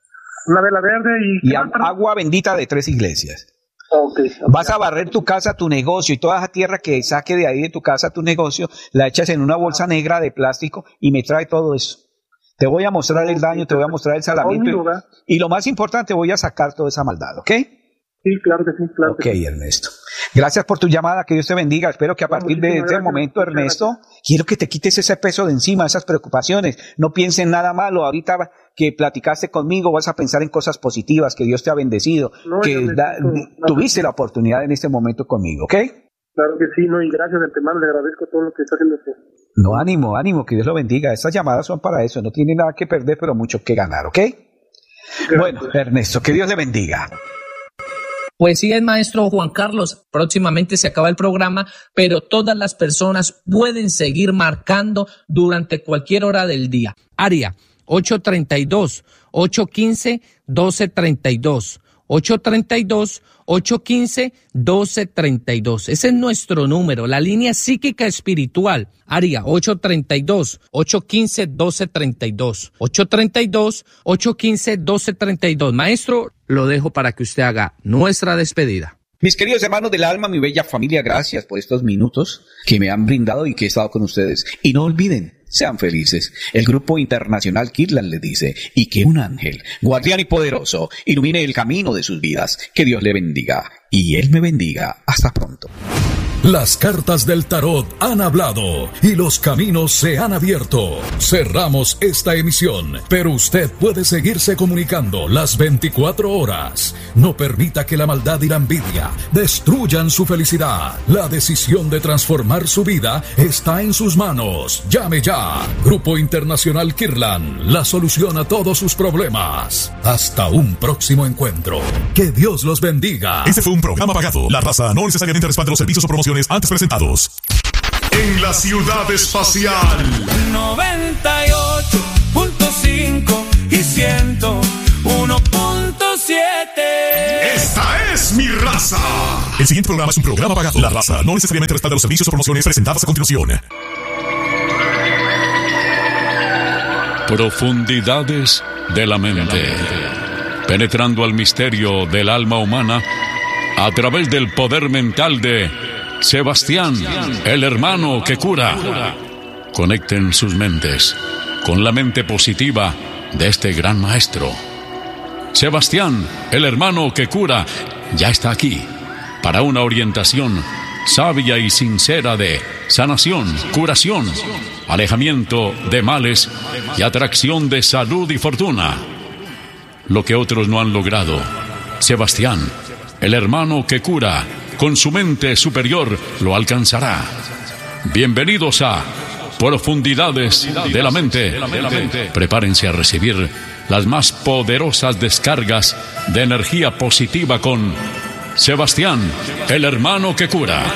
una vela verde y, y a- agua bendita de tres iglesias. Okay. Vas a barrer tu casa, tu negocio y toda esa tierra que saque de ahí de tu casa, tu negocio, la echas en una bolsa negra de plástico y me trae todo eso. Te voy a mostrar el daño, te voy a mostrar el salamiento y, y lo más importante, voy a sacar toda esa maldad, ¿ok? Sí, claro que sí, claro Ok, que sí. Ernesto. Gracias por tu llamada, que Dios te bendiga. Espero que a partir de este momento, Ernesto, quiero que te quites ese peso de encima, esas preocupaciones. No pienses en nada malo. Ahorita que platicaste conmigo, vas a pensar en cosas positivas, que Dios te ha bendecido, no, que da, tuviste la oportunidad en este momento conmigo, ¿ok? Claro que sí, no, y gracias de antemano, le agradezco todo lo que está haciendo usted. No, ánimo, ánimo, que Dios lo bendiga. Estas llamadas son para eso, no tiene nada que perder, pero mucho que ganar, ¿ok? Gracias. Bueno, Ernesto, que Dios le bendiga. Pues sí, es maestro Juan Carlos, próximamente se acaba el programa, pero todas las personas pueden seguir marcando durante cualquier hora del día. Área ocho treinta y dos, ocho quince, doce treinta y dos. ocho treinta y dos, ocho quince, doce treinta y dos. Ese es nuestro número, la línea psíquica espiritual. Área ocho treinta y dos, ocho quince, doce treinta y dos. ocho treinta y dos, ocho quince, doce treinta y dos. Maestro, lo dejo para que usted haga nuestra despedida. Mis queridos hermanos del alma, mi bella familia, gracias por estos minutos que me han brindado y que he estado con ustedes. Y no olviden, sean felices. El Grupo Internacional Kirtland les dice, y que un ángel, guardián y poderoso, ilumine el camino de sus vidas. Que Dios le bendiga y Él me bendiga. Hasta pronto. Las cartas del tarot han hablado y los caminos se han abierto. Cerramos esta emisión, pero usted puede seguirse comunicando las veinticuatro horas. No permita que la maldad y la envidia destruyan su felicidad. La decisión de transformar su vida está en sus manos. Llame ya. Grupo Internacional Kirlan, la solución a todos sus problemas. Hasta un próximo encuentro. Que Dios los bendiga. Este fue un programa pagado. La raza no necesariamente respalda los servicios o promociones antes presentados. En la ciudad espacial noventa y ocho punto cinco y ciento uno punto siete. Esta es mi raza. El siguiente programa es un programa pagado. La raza no necesariamente respalda los servicios o promociones presentadas a continuación. Profundidades de la mente. Penetrando al misterio del alma humana a través del poder mental de Sebastián, el hermano que cura. Conecten sus mentes con la mente positiva de este gran maestro. Sebastián, el hermano que cura, ya está aquí para una orientación sabia y sincera de sanación, curación, alejamiento de males y atracción de salud y fortuna. Lo que otros no han logrado, Sebastián, el hermano que cura, con su mente superior lo alcanzará. Bienvenidos a Profundidades de la Mente. Prepárense a recibir las más poderosas descargas de energía positiva con Sebastián, el hermano que cura.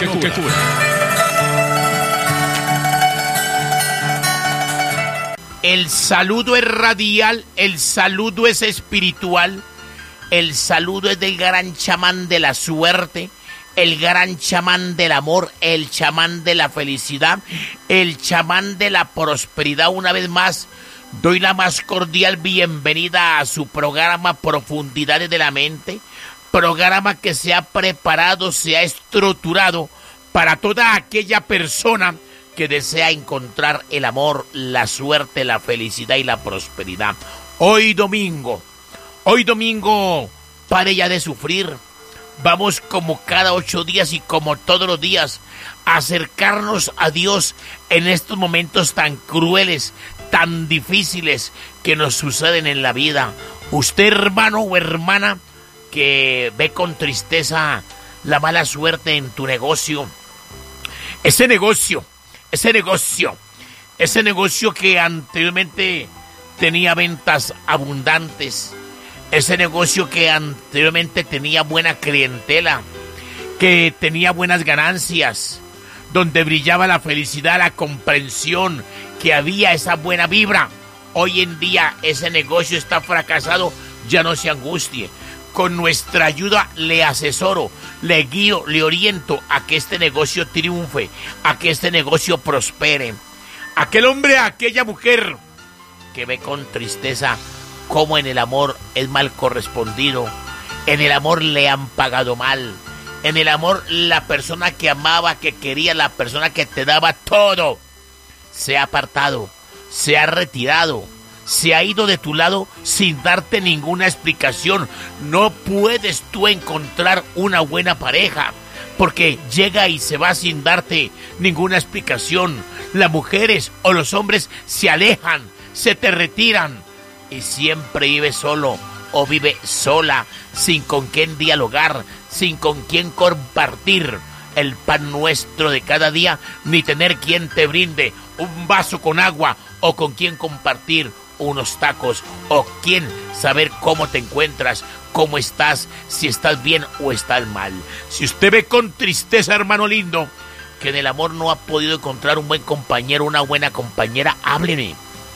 El saludo es radial, el saludo es espiritual, el saludo es del gran chamán de la suerte, el gran chamán del amor, el chamán de la felicidad, el chamán de la prosperidad. Una vez más, doy la más cordial bienvenida a su programa Profundidades de la Mente, programa que se ha preparado, se ha estructurado para toda aquella persona que desea encontrar el amor, la suerte, la felicidad y la prosperidad. Hoy domingo, hoy domingo, pare ya de sufrir. Vamos como cada ocho días y como todos los días a acercarnos a Dios en estos momentos tan crueles, tan difíciles que nos suceden en la vida. Usted, hermano o hermana, que ve con tristeza la mala suerte en tu negocio, ese negocio, ese negocio, ese negocio que anteriormente tenía ventas abundantes, ese negocio que anteriormente tenía buena clientela, que tenía buenas ganancias, donde brillaba la felicidad, la comprensión, que había esa buena vibra. Hoy en día ese negocio está fracasado, ya no se angustie. Con nuestra ayuda le asesoro, le guío, le oriento a que este negocio triunfe, a que este negocio prospere. Aquel hombre, aquella mujer que ve con tristeza cómo en el amor es mal correspondido, en el amor le han pagado mal, en el amor la persona que amaba, que quería, la persona que te daba todo, se ha apartado, se ha retirado, se ha ido de tu lado sin darte ninguna explicación. No puedes tú encontrar una buena pareja porque llega y se va sin darte ninguna explicación. Las mujeres o los hombres se alejan, se te retiran y siempre vive solo o vive sola, sin con quién dialogar, sin con quién compartir el pan nuestro de cada día, ni tener quien te brinde un vaso con agua o con quien compartir unos tacos, o quién saber cómo te encuentras, cómo estás, si estás bien o estás mal. Si usted ve con tristeza, hermano lindo, que en el amor no ha podido encontrar un buen compañero, una buena compañera, hábleme.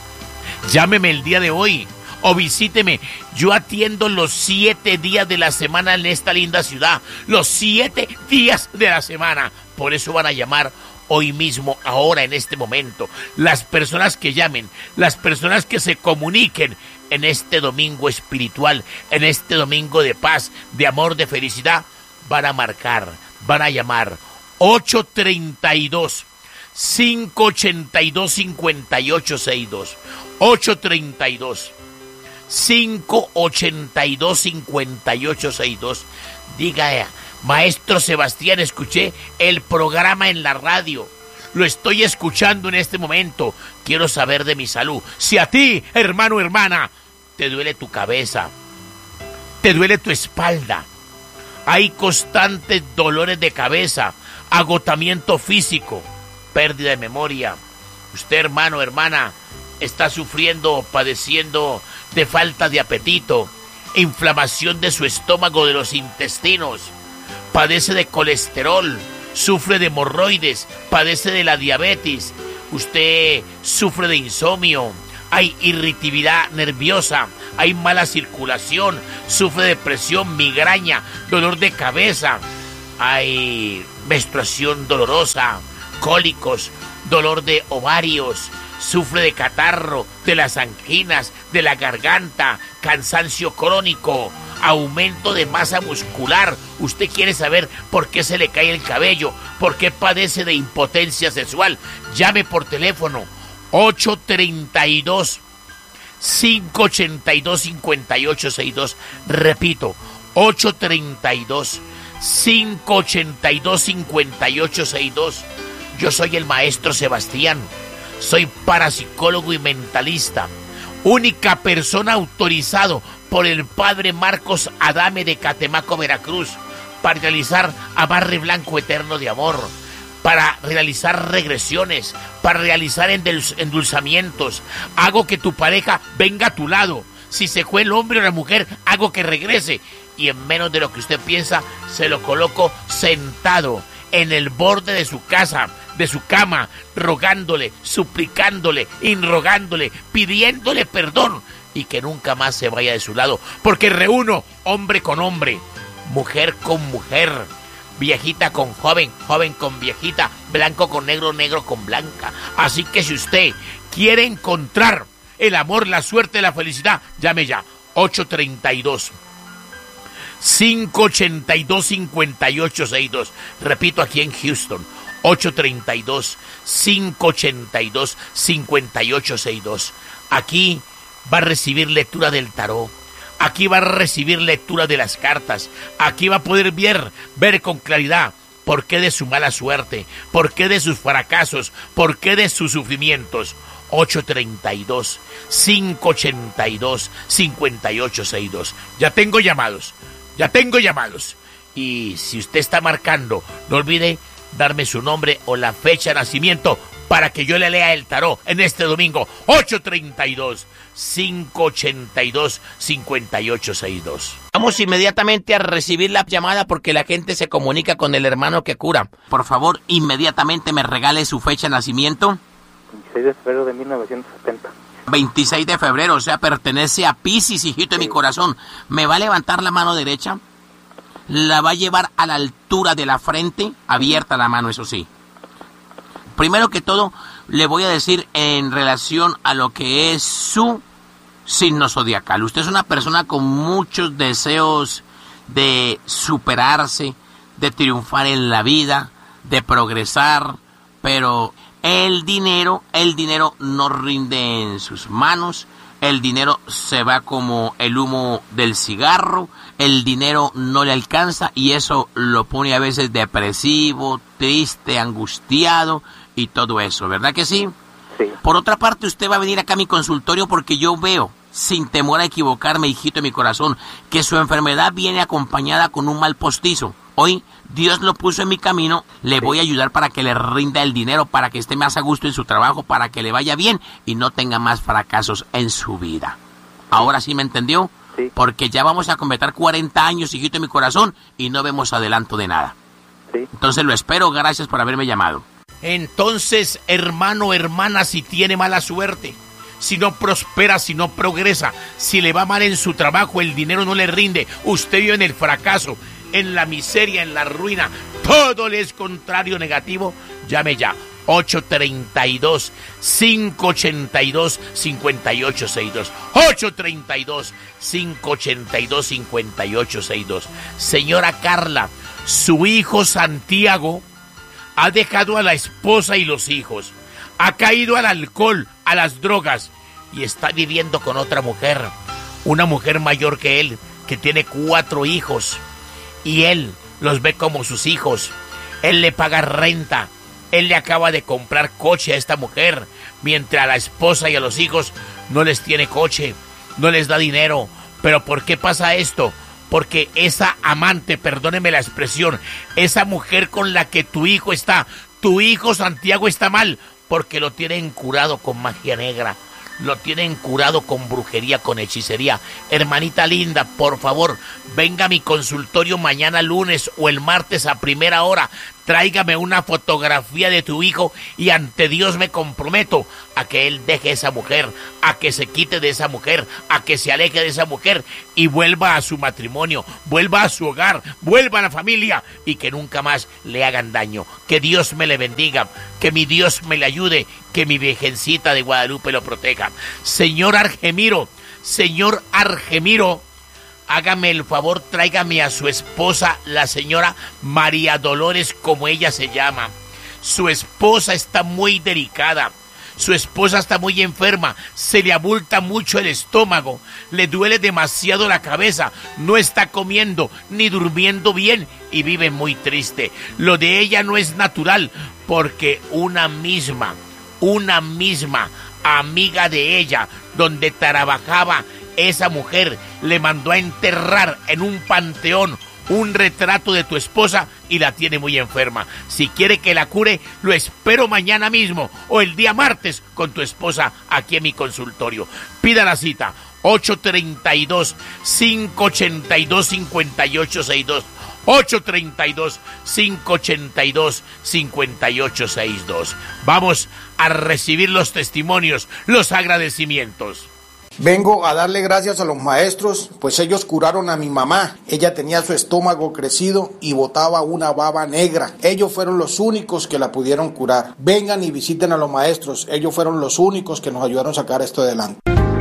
Llámeme el día de hoy o visíteme. Yo atiendo los siete días de la semana en esta linda ciudad. Los siete días de la semana. Por eso van a llamar hoy mismo, ahora, en este momento. Las personas que llamen, las personas que se comuniquen en este domingo espiritual, en este domingo de paz, de amor, de felicidad, van a marcar, van a llamar ocho treinta y dos, cinco ochenta y dos, cincuenta y ocho sesenta y dos. ocho treinta y dos, cinco ochenta y dos, cincuenta y ocho sesenta y dos. Diga, Maestro Sebastián, escuché el programa en la radio. Lo estoy escuchando en este momento. Quiero saber de mi salud. Si a ti, hermano o hermana, te duele tu cabeza, te duele tu espalda, hay constantes dolores de cabeza, agotamiento físico, pérdida de memoria, usted, hermano o hermana, está sufriendo, padeciendo de falta de apetito, inflamación de su estómago, de los intestinos, padece de colesterol, sufre de hemorroides, padece de la diabetes, usted sufre de insomnio, hay irritabilidad nerviosa, hay mala circulación, sufre de presión, migraña, dolor de cabeza, hay menstruación dolorosa, cólicos, dolor de ovarios, sufre de catarro, de las anginas, de la garganta, cansancio crónico, aumento de masa muscular. Usted quiere saber por qué se le cae el cabello, por qué padece de impotencia sexual. Llame por teléfono ocho treinta y dos, cinco ochenta y dos, cincuenta y ocho sesenta y dos. Repito, ocho treinta y dos, cinco ochenta y dos, cincuenta y ocho sesenta y dos. Yo soy el maestro Sebastián. Soy parapsicólogo y mentalista, única persona autorizado por el padre Marcos Adame de Catemaco, Veracruz, para realizar amarre blanco eterno de amor, para realizar regresiones, para realizar endul- endulzamientos. Hago que tu pareja venga a tu lado. Si se fue el hombre o la mujer, hago que regrese. Y en menos de lo que usted piensa, se lo coloco sentado en el borde de su casa, de su cama, rogándole, suplicándole, inrogándole, pidiéndole perdón y que nunca más se vaya de su lado, porque reúno hombre con hombre, mujer con mujer, viejita con joven, joven con viejita, blanco con negro, negro con blanca. Así que si usted quiere encontrar el amor, la suerte, la felicidad, llame ya, ocho treinta y dos, cinco ochenta y dos, cincuenta y ocho sesenta y dos. Repito, aquí en Houston, ocho treinta y dos, cinco ochenta y dos, cincuenta y ocho sesenta y dos. Aquí va a recibir lectura del tarot. Aquí va a recibir lectura de las cartas. Aquí va a poder ver, ver con claridad por qué de su mala suerte, por qué de sus fracasos, por qué de sus sufrimientos. ocho treinta y dos, cinco ochenta y dos, cincuenta y ocho sesenta y dos. Ya tengo llamados, ya tengo llamados. Y si usted está marcando, no olvide darme su nombre o la fecha de nacimiento para que yo le lea el tarot en este domingo. Ocho treinta y dos, cinco ochenta y dos, cincuenta y ocho sesenta y dos. Vamos inmediatamente a recibir la llamada porque la gente se comunica con el hermano que cura. Por favor, inmediatamente me regale su fecha de nacimiento. veintiséis de febrero de mil novecientos setenta. veintiséis de febrero, o sea, pertenece a Piscis, hijito de mi corazón. ¿Me va a levantar la mano derecha? La va a llevar a la altura de la frente, abierta la mano, eso sí. Primero que todo, le voy a decir en relación a lo que es su signo zodiacal. Usted es una persona con muchos deseos de superarse, de triunfar en la vida, de progresar, pero el dinero, el dinero no rinde en sus manos. El dinero se va como el humo del cigarro, el dinero no le alcanza y eso lo pone a veces depresivo, triste, angustiado y todo eso, ¿verdad que sí? Sí. Por otra parte, usted va a venir acá a mi consultorio porque yo veo, sin temor a equivocarme, hijito de mi corazón, que su enfermedad viene acompañada con un mal postizo. Hoy Dios lo puso en mi camino, le voy a ayudar para que le rinda el dinero, para que esté más a gusto en su trabajo, para que le vaya bien y no tenga más fracasos en su vida. ¿Ahora sí me entendió? Sí. Porque ya vamos a completar cuarenta años, hijito de mi corazón, y no vemos adelanto de nada. Sí. Entonces lo espero, gracias por haberme llamado. Entonces, hermano, hermana, si tiene mala suerte, si no prospera, si no progresa, si le va mal en su trabajo, el dinero no le rinde, usted vive en el fracaso, en la miseria, en la ruina, todo le es contrario, negativo, llame ya, ocho treinta y dos, cinco ochenta y dos, cincuenta y ocho sesenta y dos, ocho treinta y dos, cinco ochenta y dos, cincuenta y ocho sesenta y dos. Señora Carla, su hijo Santiago ha dejado a la esposa y los hijos, ha caído al alcohol, a las drogas y está viviendo con otra mujer, una mujer mayor que él, que tiene cuatro hijos. Y él los ve como sus hijos. Él le paga renta, él le acaba de comprar coche a esta mujer, mientras a la esposa y a los hijos no les tiene coche, no les da dinero. ¿Pero por qué pasa esto? Porque esa amante, perdóneme la expresión, esa mujer con la que tu hijo está, tu hijo Santiago está mal, porque lo tienen curado con magia negra, lo tienen curado con brujería, con hechicería. Hermanita linda, por favor, venga a mi consultorio mañana lunes o el martes a primera hora. Tráigame una fotografía de tu hijo y ante Dios me comprometo a que él deje a esa mujer, a que se quite de esa mujer, a que se aleje de esa mujer y vuelva a su matrimonio, vuelva a su hogar, vuelva a la familia y que nunca más le hagan daño. Que Dios me le bendiga, que mi Dios me le ayude, que mi Virgencita de Guadalupe lo proteja. Señor Argemiro, señor Argemiro, hágame el favor, tráigame a su esposa, la señora María Dolores, como ella se llama. Su esposa está muy delicada, su esposa está muy enferma, se le abulta mucho el estómago, le duele demasiado la cabeza, no está comiendo ni durmiendo bien y vive muy triste. Lo de ella no es natural, porque una misma, una misma amiga de ella, donde trabajaba esa mujer, le mandó a enterrar en un panteón un retrato de tu esposa y la tiene muy enferma. Si quiere que la cure, lo espero mañana mismo o el día martes con tu esposa aquí en mi consultorio. Pida la cita ocho treinta y dos, cinco ochenta y dos, cincuenta y ocho sesenta y dos. ocho treinta y dos, cinco ochenta y dos, cincuenta y ocho sesenta y dos. Vamos a recibir los testimonios, los agradecimientos. Vengo a darle gracias a los maestros, pues ellos curaron a mi mamá. Ella tenía su estómago crecido y botaba una baba negra. Ellos fueron los únicos que la pudieron curar. Vengan y visiten a los maestros. Ellos fueron los únicos que nos ayudaron a sacar esto adelante.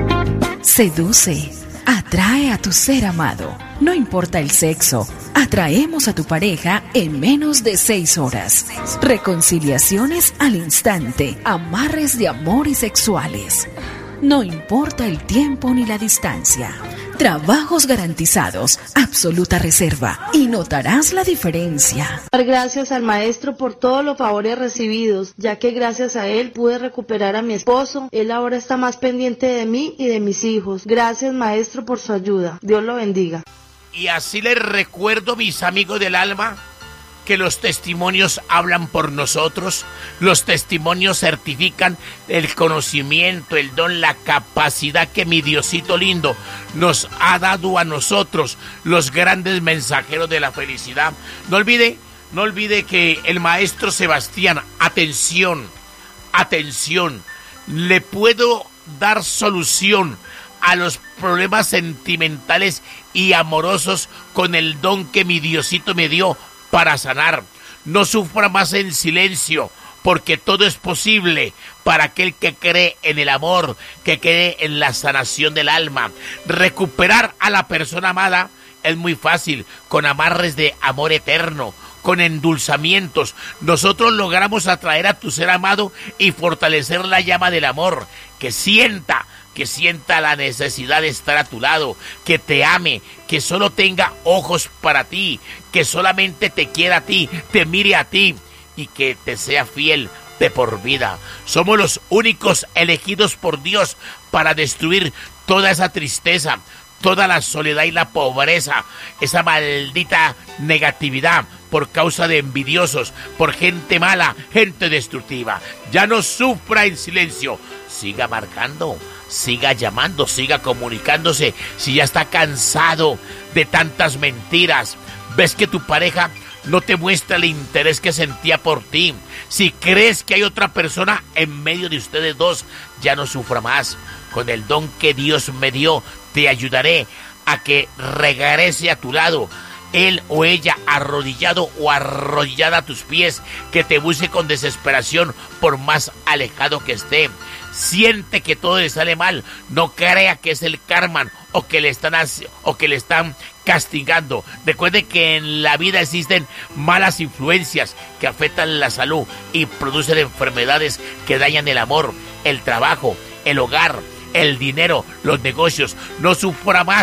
Seduce, atrae a tu ser amado. No importa el sexo, atraemos a tu pareja en menos de seis horas. Reconciliaciones al instante, amarres de amor y sexuales. No importa el tiempo ni la distancia. Trabajos garantizados, absoluta reserva y notarás la diferencia. Dar gracias al maestro por todos los favores recibidos, ya que gracias a él pude recuperar a mi esposo. Él ahora está más pendiente de mí y de mis hijos. Gracias, maestro, por su ayuda. Dios lo bendiga. Y así les recuerdo, mis amigos del alma, que los testimonios hablan por nosotros, los testimonios certifican el conocimiento, el don, la capacidad que mi Diosito lindo nos ha dado a nosotros, los grandes mensajeros de la felicidad. No olvide, no olvide que el maestro Sebastián, atención, atención, le puedo dar solución a los problemas sentimentales y amorosos con el don que mi Diosito me dio para sanar. No sufra más en silencio, porque todo es posible para aquel que cree en el amor, que cree en la sanación del alma. Recuperar a la persona amada es muy fácil, con amarres de amor eterno, con endulzamientos. Nosotros logramos atraer a tu ser amado y fortalecer la llama del amor, que sienta, que sienta la necesidad de estar a tu lado, que te ame, que solo tenga ojos para ti, que solamente te quiera a ti, te mire a ti y que te sea fiel de por vida. Somos los únicos elegidos por Dios para destruir toda esa tristeza, toda la soledad y la pobreza, esa maldita negatividad por causa de envidiosos, por gente mala, gente destructiva. Ya no sufra en silencio, siga marcando, siga llamando, siga comunicándose. Si ya está cansado de tantas mentiras, ves que tu pareja no te muestra el interés que sentía por ti, si crees que hay otra persona en medio de ustedes dos, ya no sufra más. Con el don que Dios me dio, te ayudaré a que regrese a tu lado él o ella arrodillado o arrodillada a tus pies, que te busque con desesperación por más alejado que esté. Siente que todo le sale mal, no crea que es el karma o que le están o que le están castigando. Recuerde que en la vida existen malas influencias que afectan la salud y producen enfermedades que dañan el amor, el trabajo, el hogar, el dinero, los negocios. No sufra más,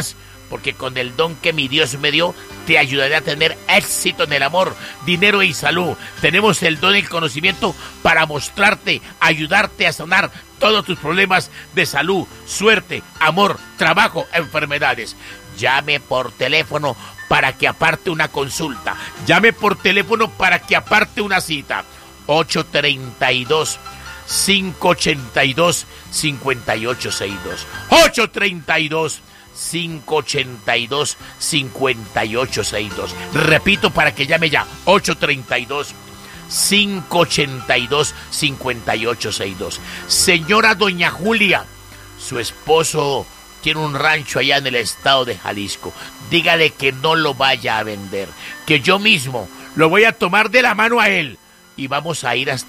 porque con el don que mi Dios me dio, te ayudaré a tener éxito en el amor, dinero y salud. Tenemos el don y el conocimiento para mostrarte, ayudarte a sanar todos tus problemas de salud, suerte, amor, trabajo, enfermedades. Llame por teléfono para que aparte una consulta. Llame por teléfono para que aparte una cita. ocho treinta y dos, cinco ochenta y dos, cincuenta y ocho sesenta y dos. ocho treinta y dos, cinco ochenta y dos, cincuenta y ocho sesenta y dos. Repito para que llame ya. ocho treinta y dos, cinco ochenta y dos, cincuenta y ocho sesenta y dos. Señora doña Julia, su esposo tiene un rancho allá en el estado de Jalisco. Dígale que no lo vaya a vender, que yo mismo lo voy a tomar de la mano a él y vamos a ir hasta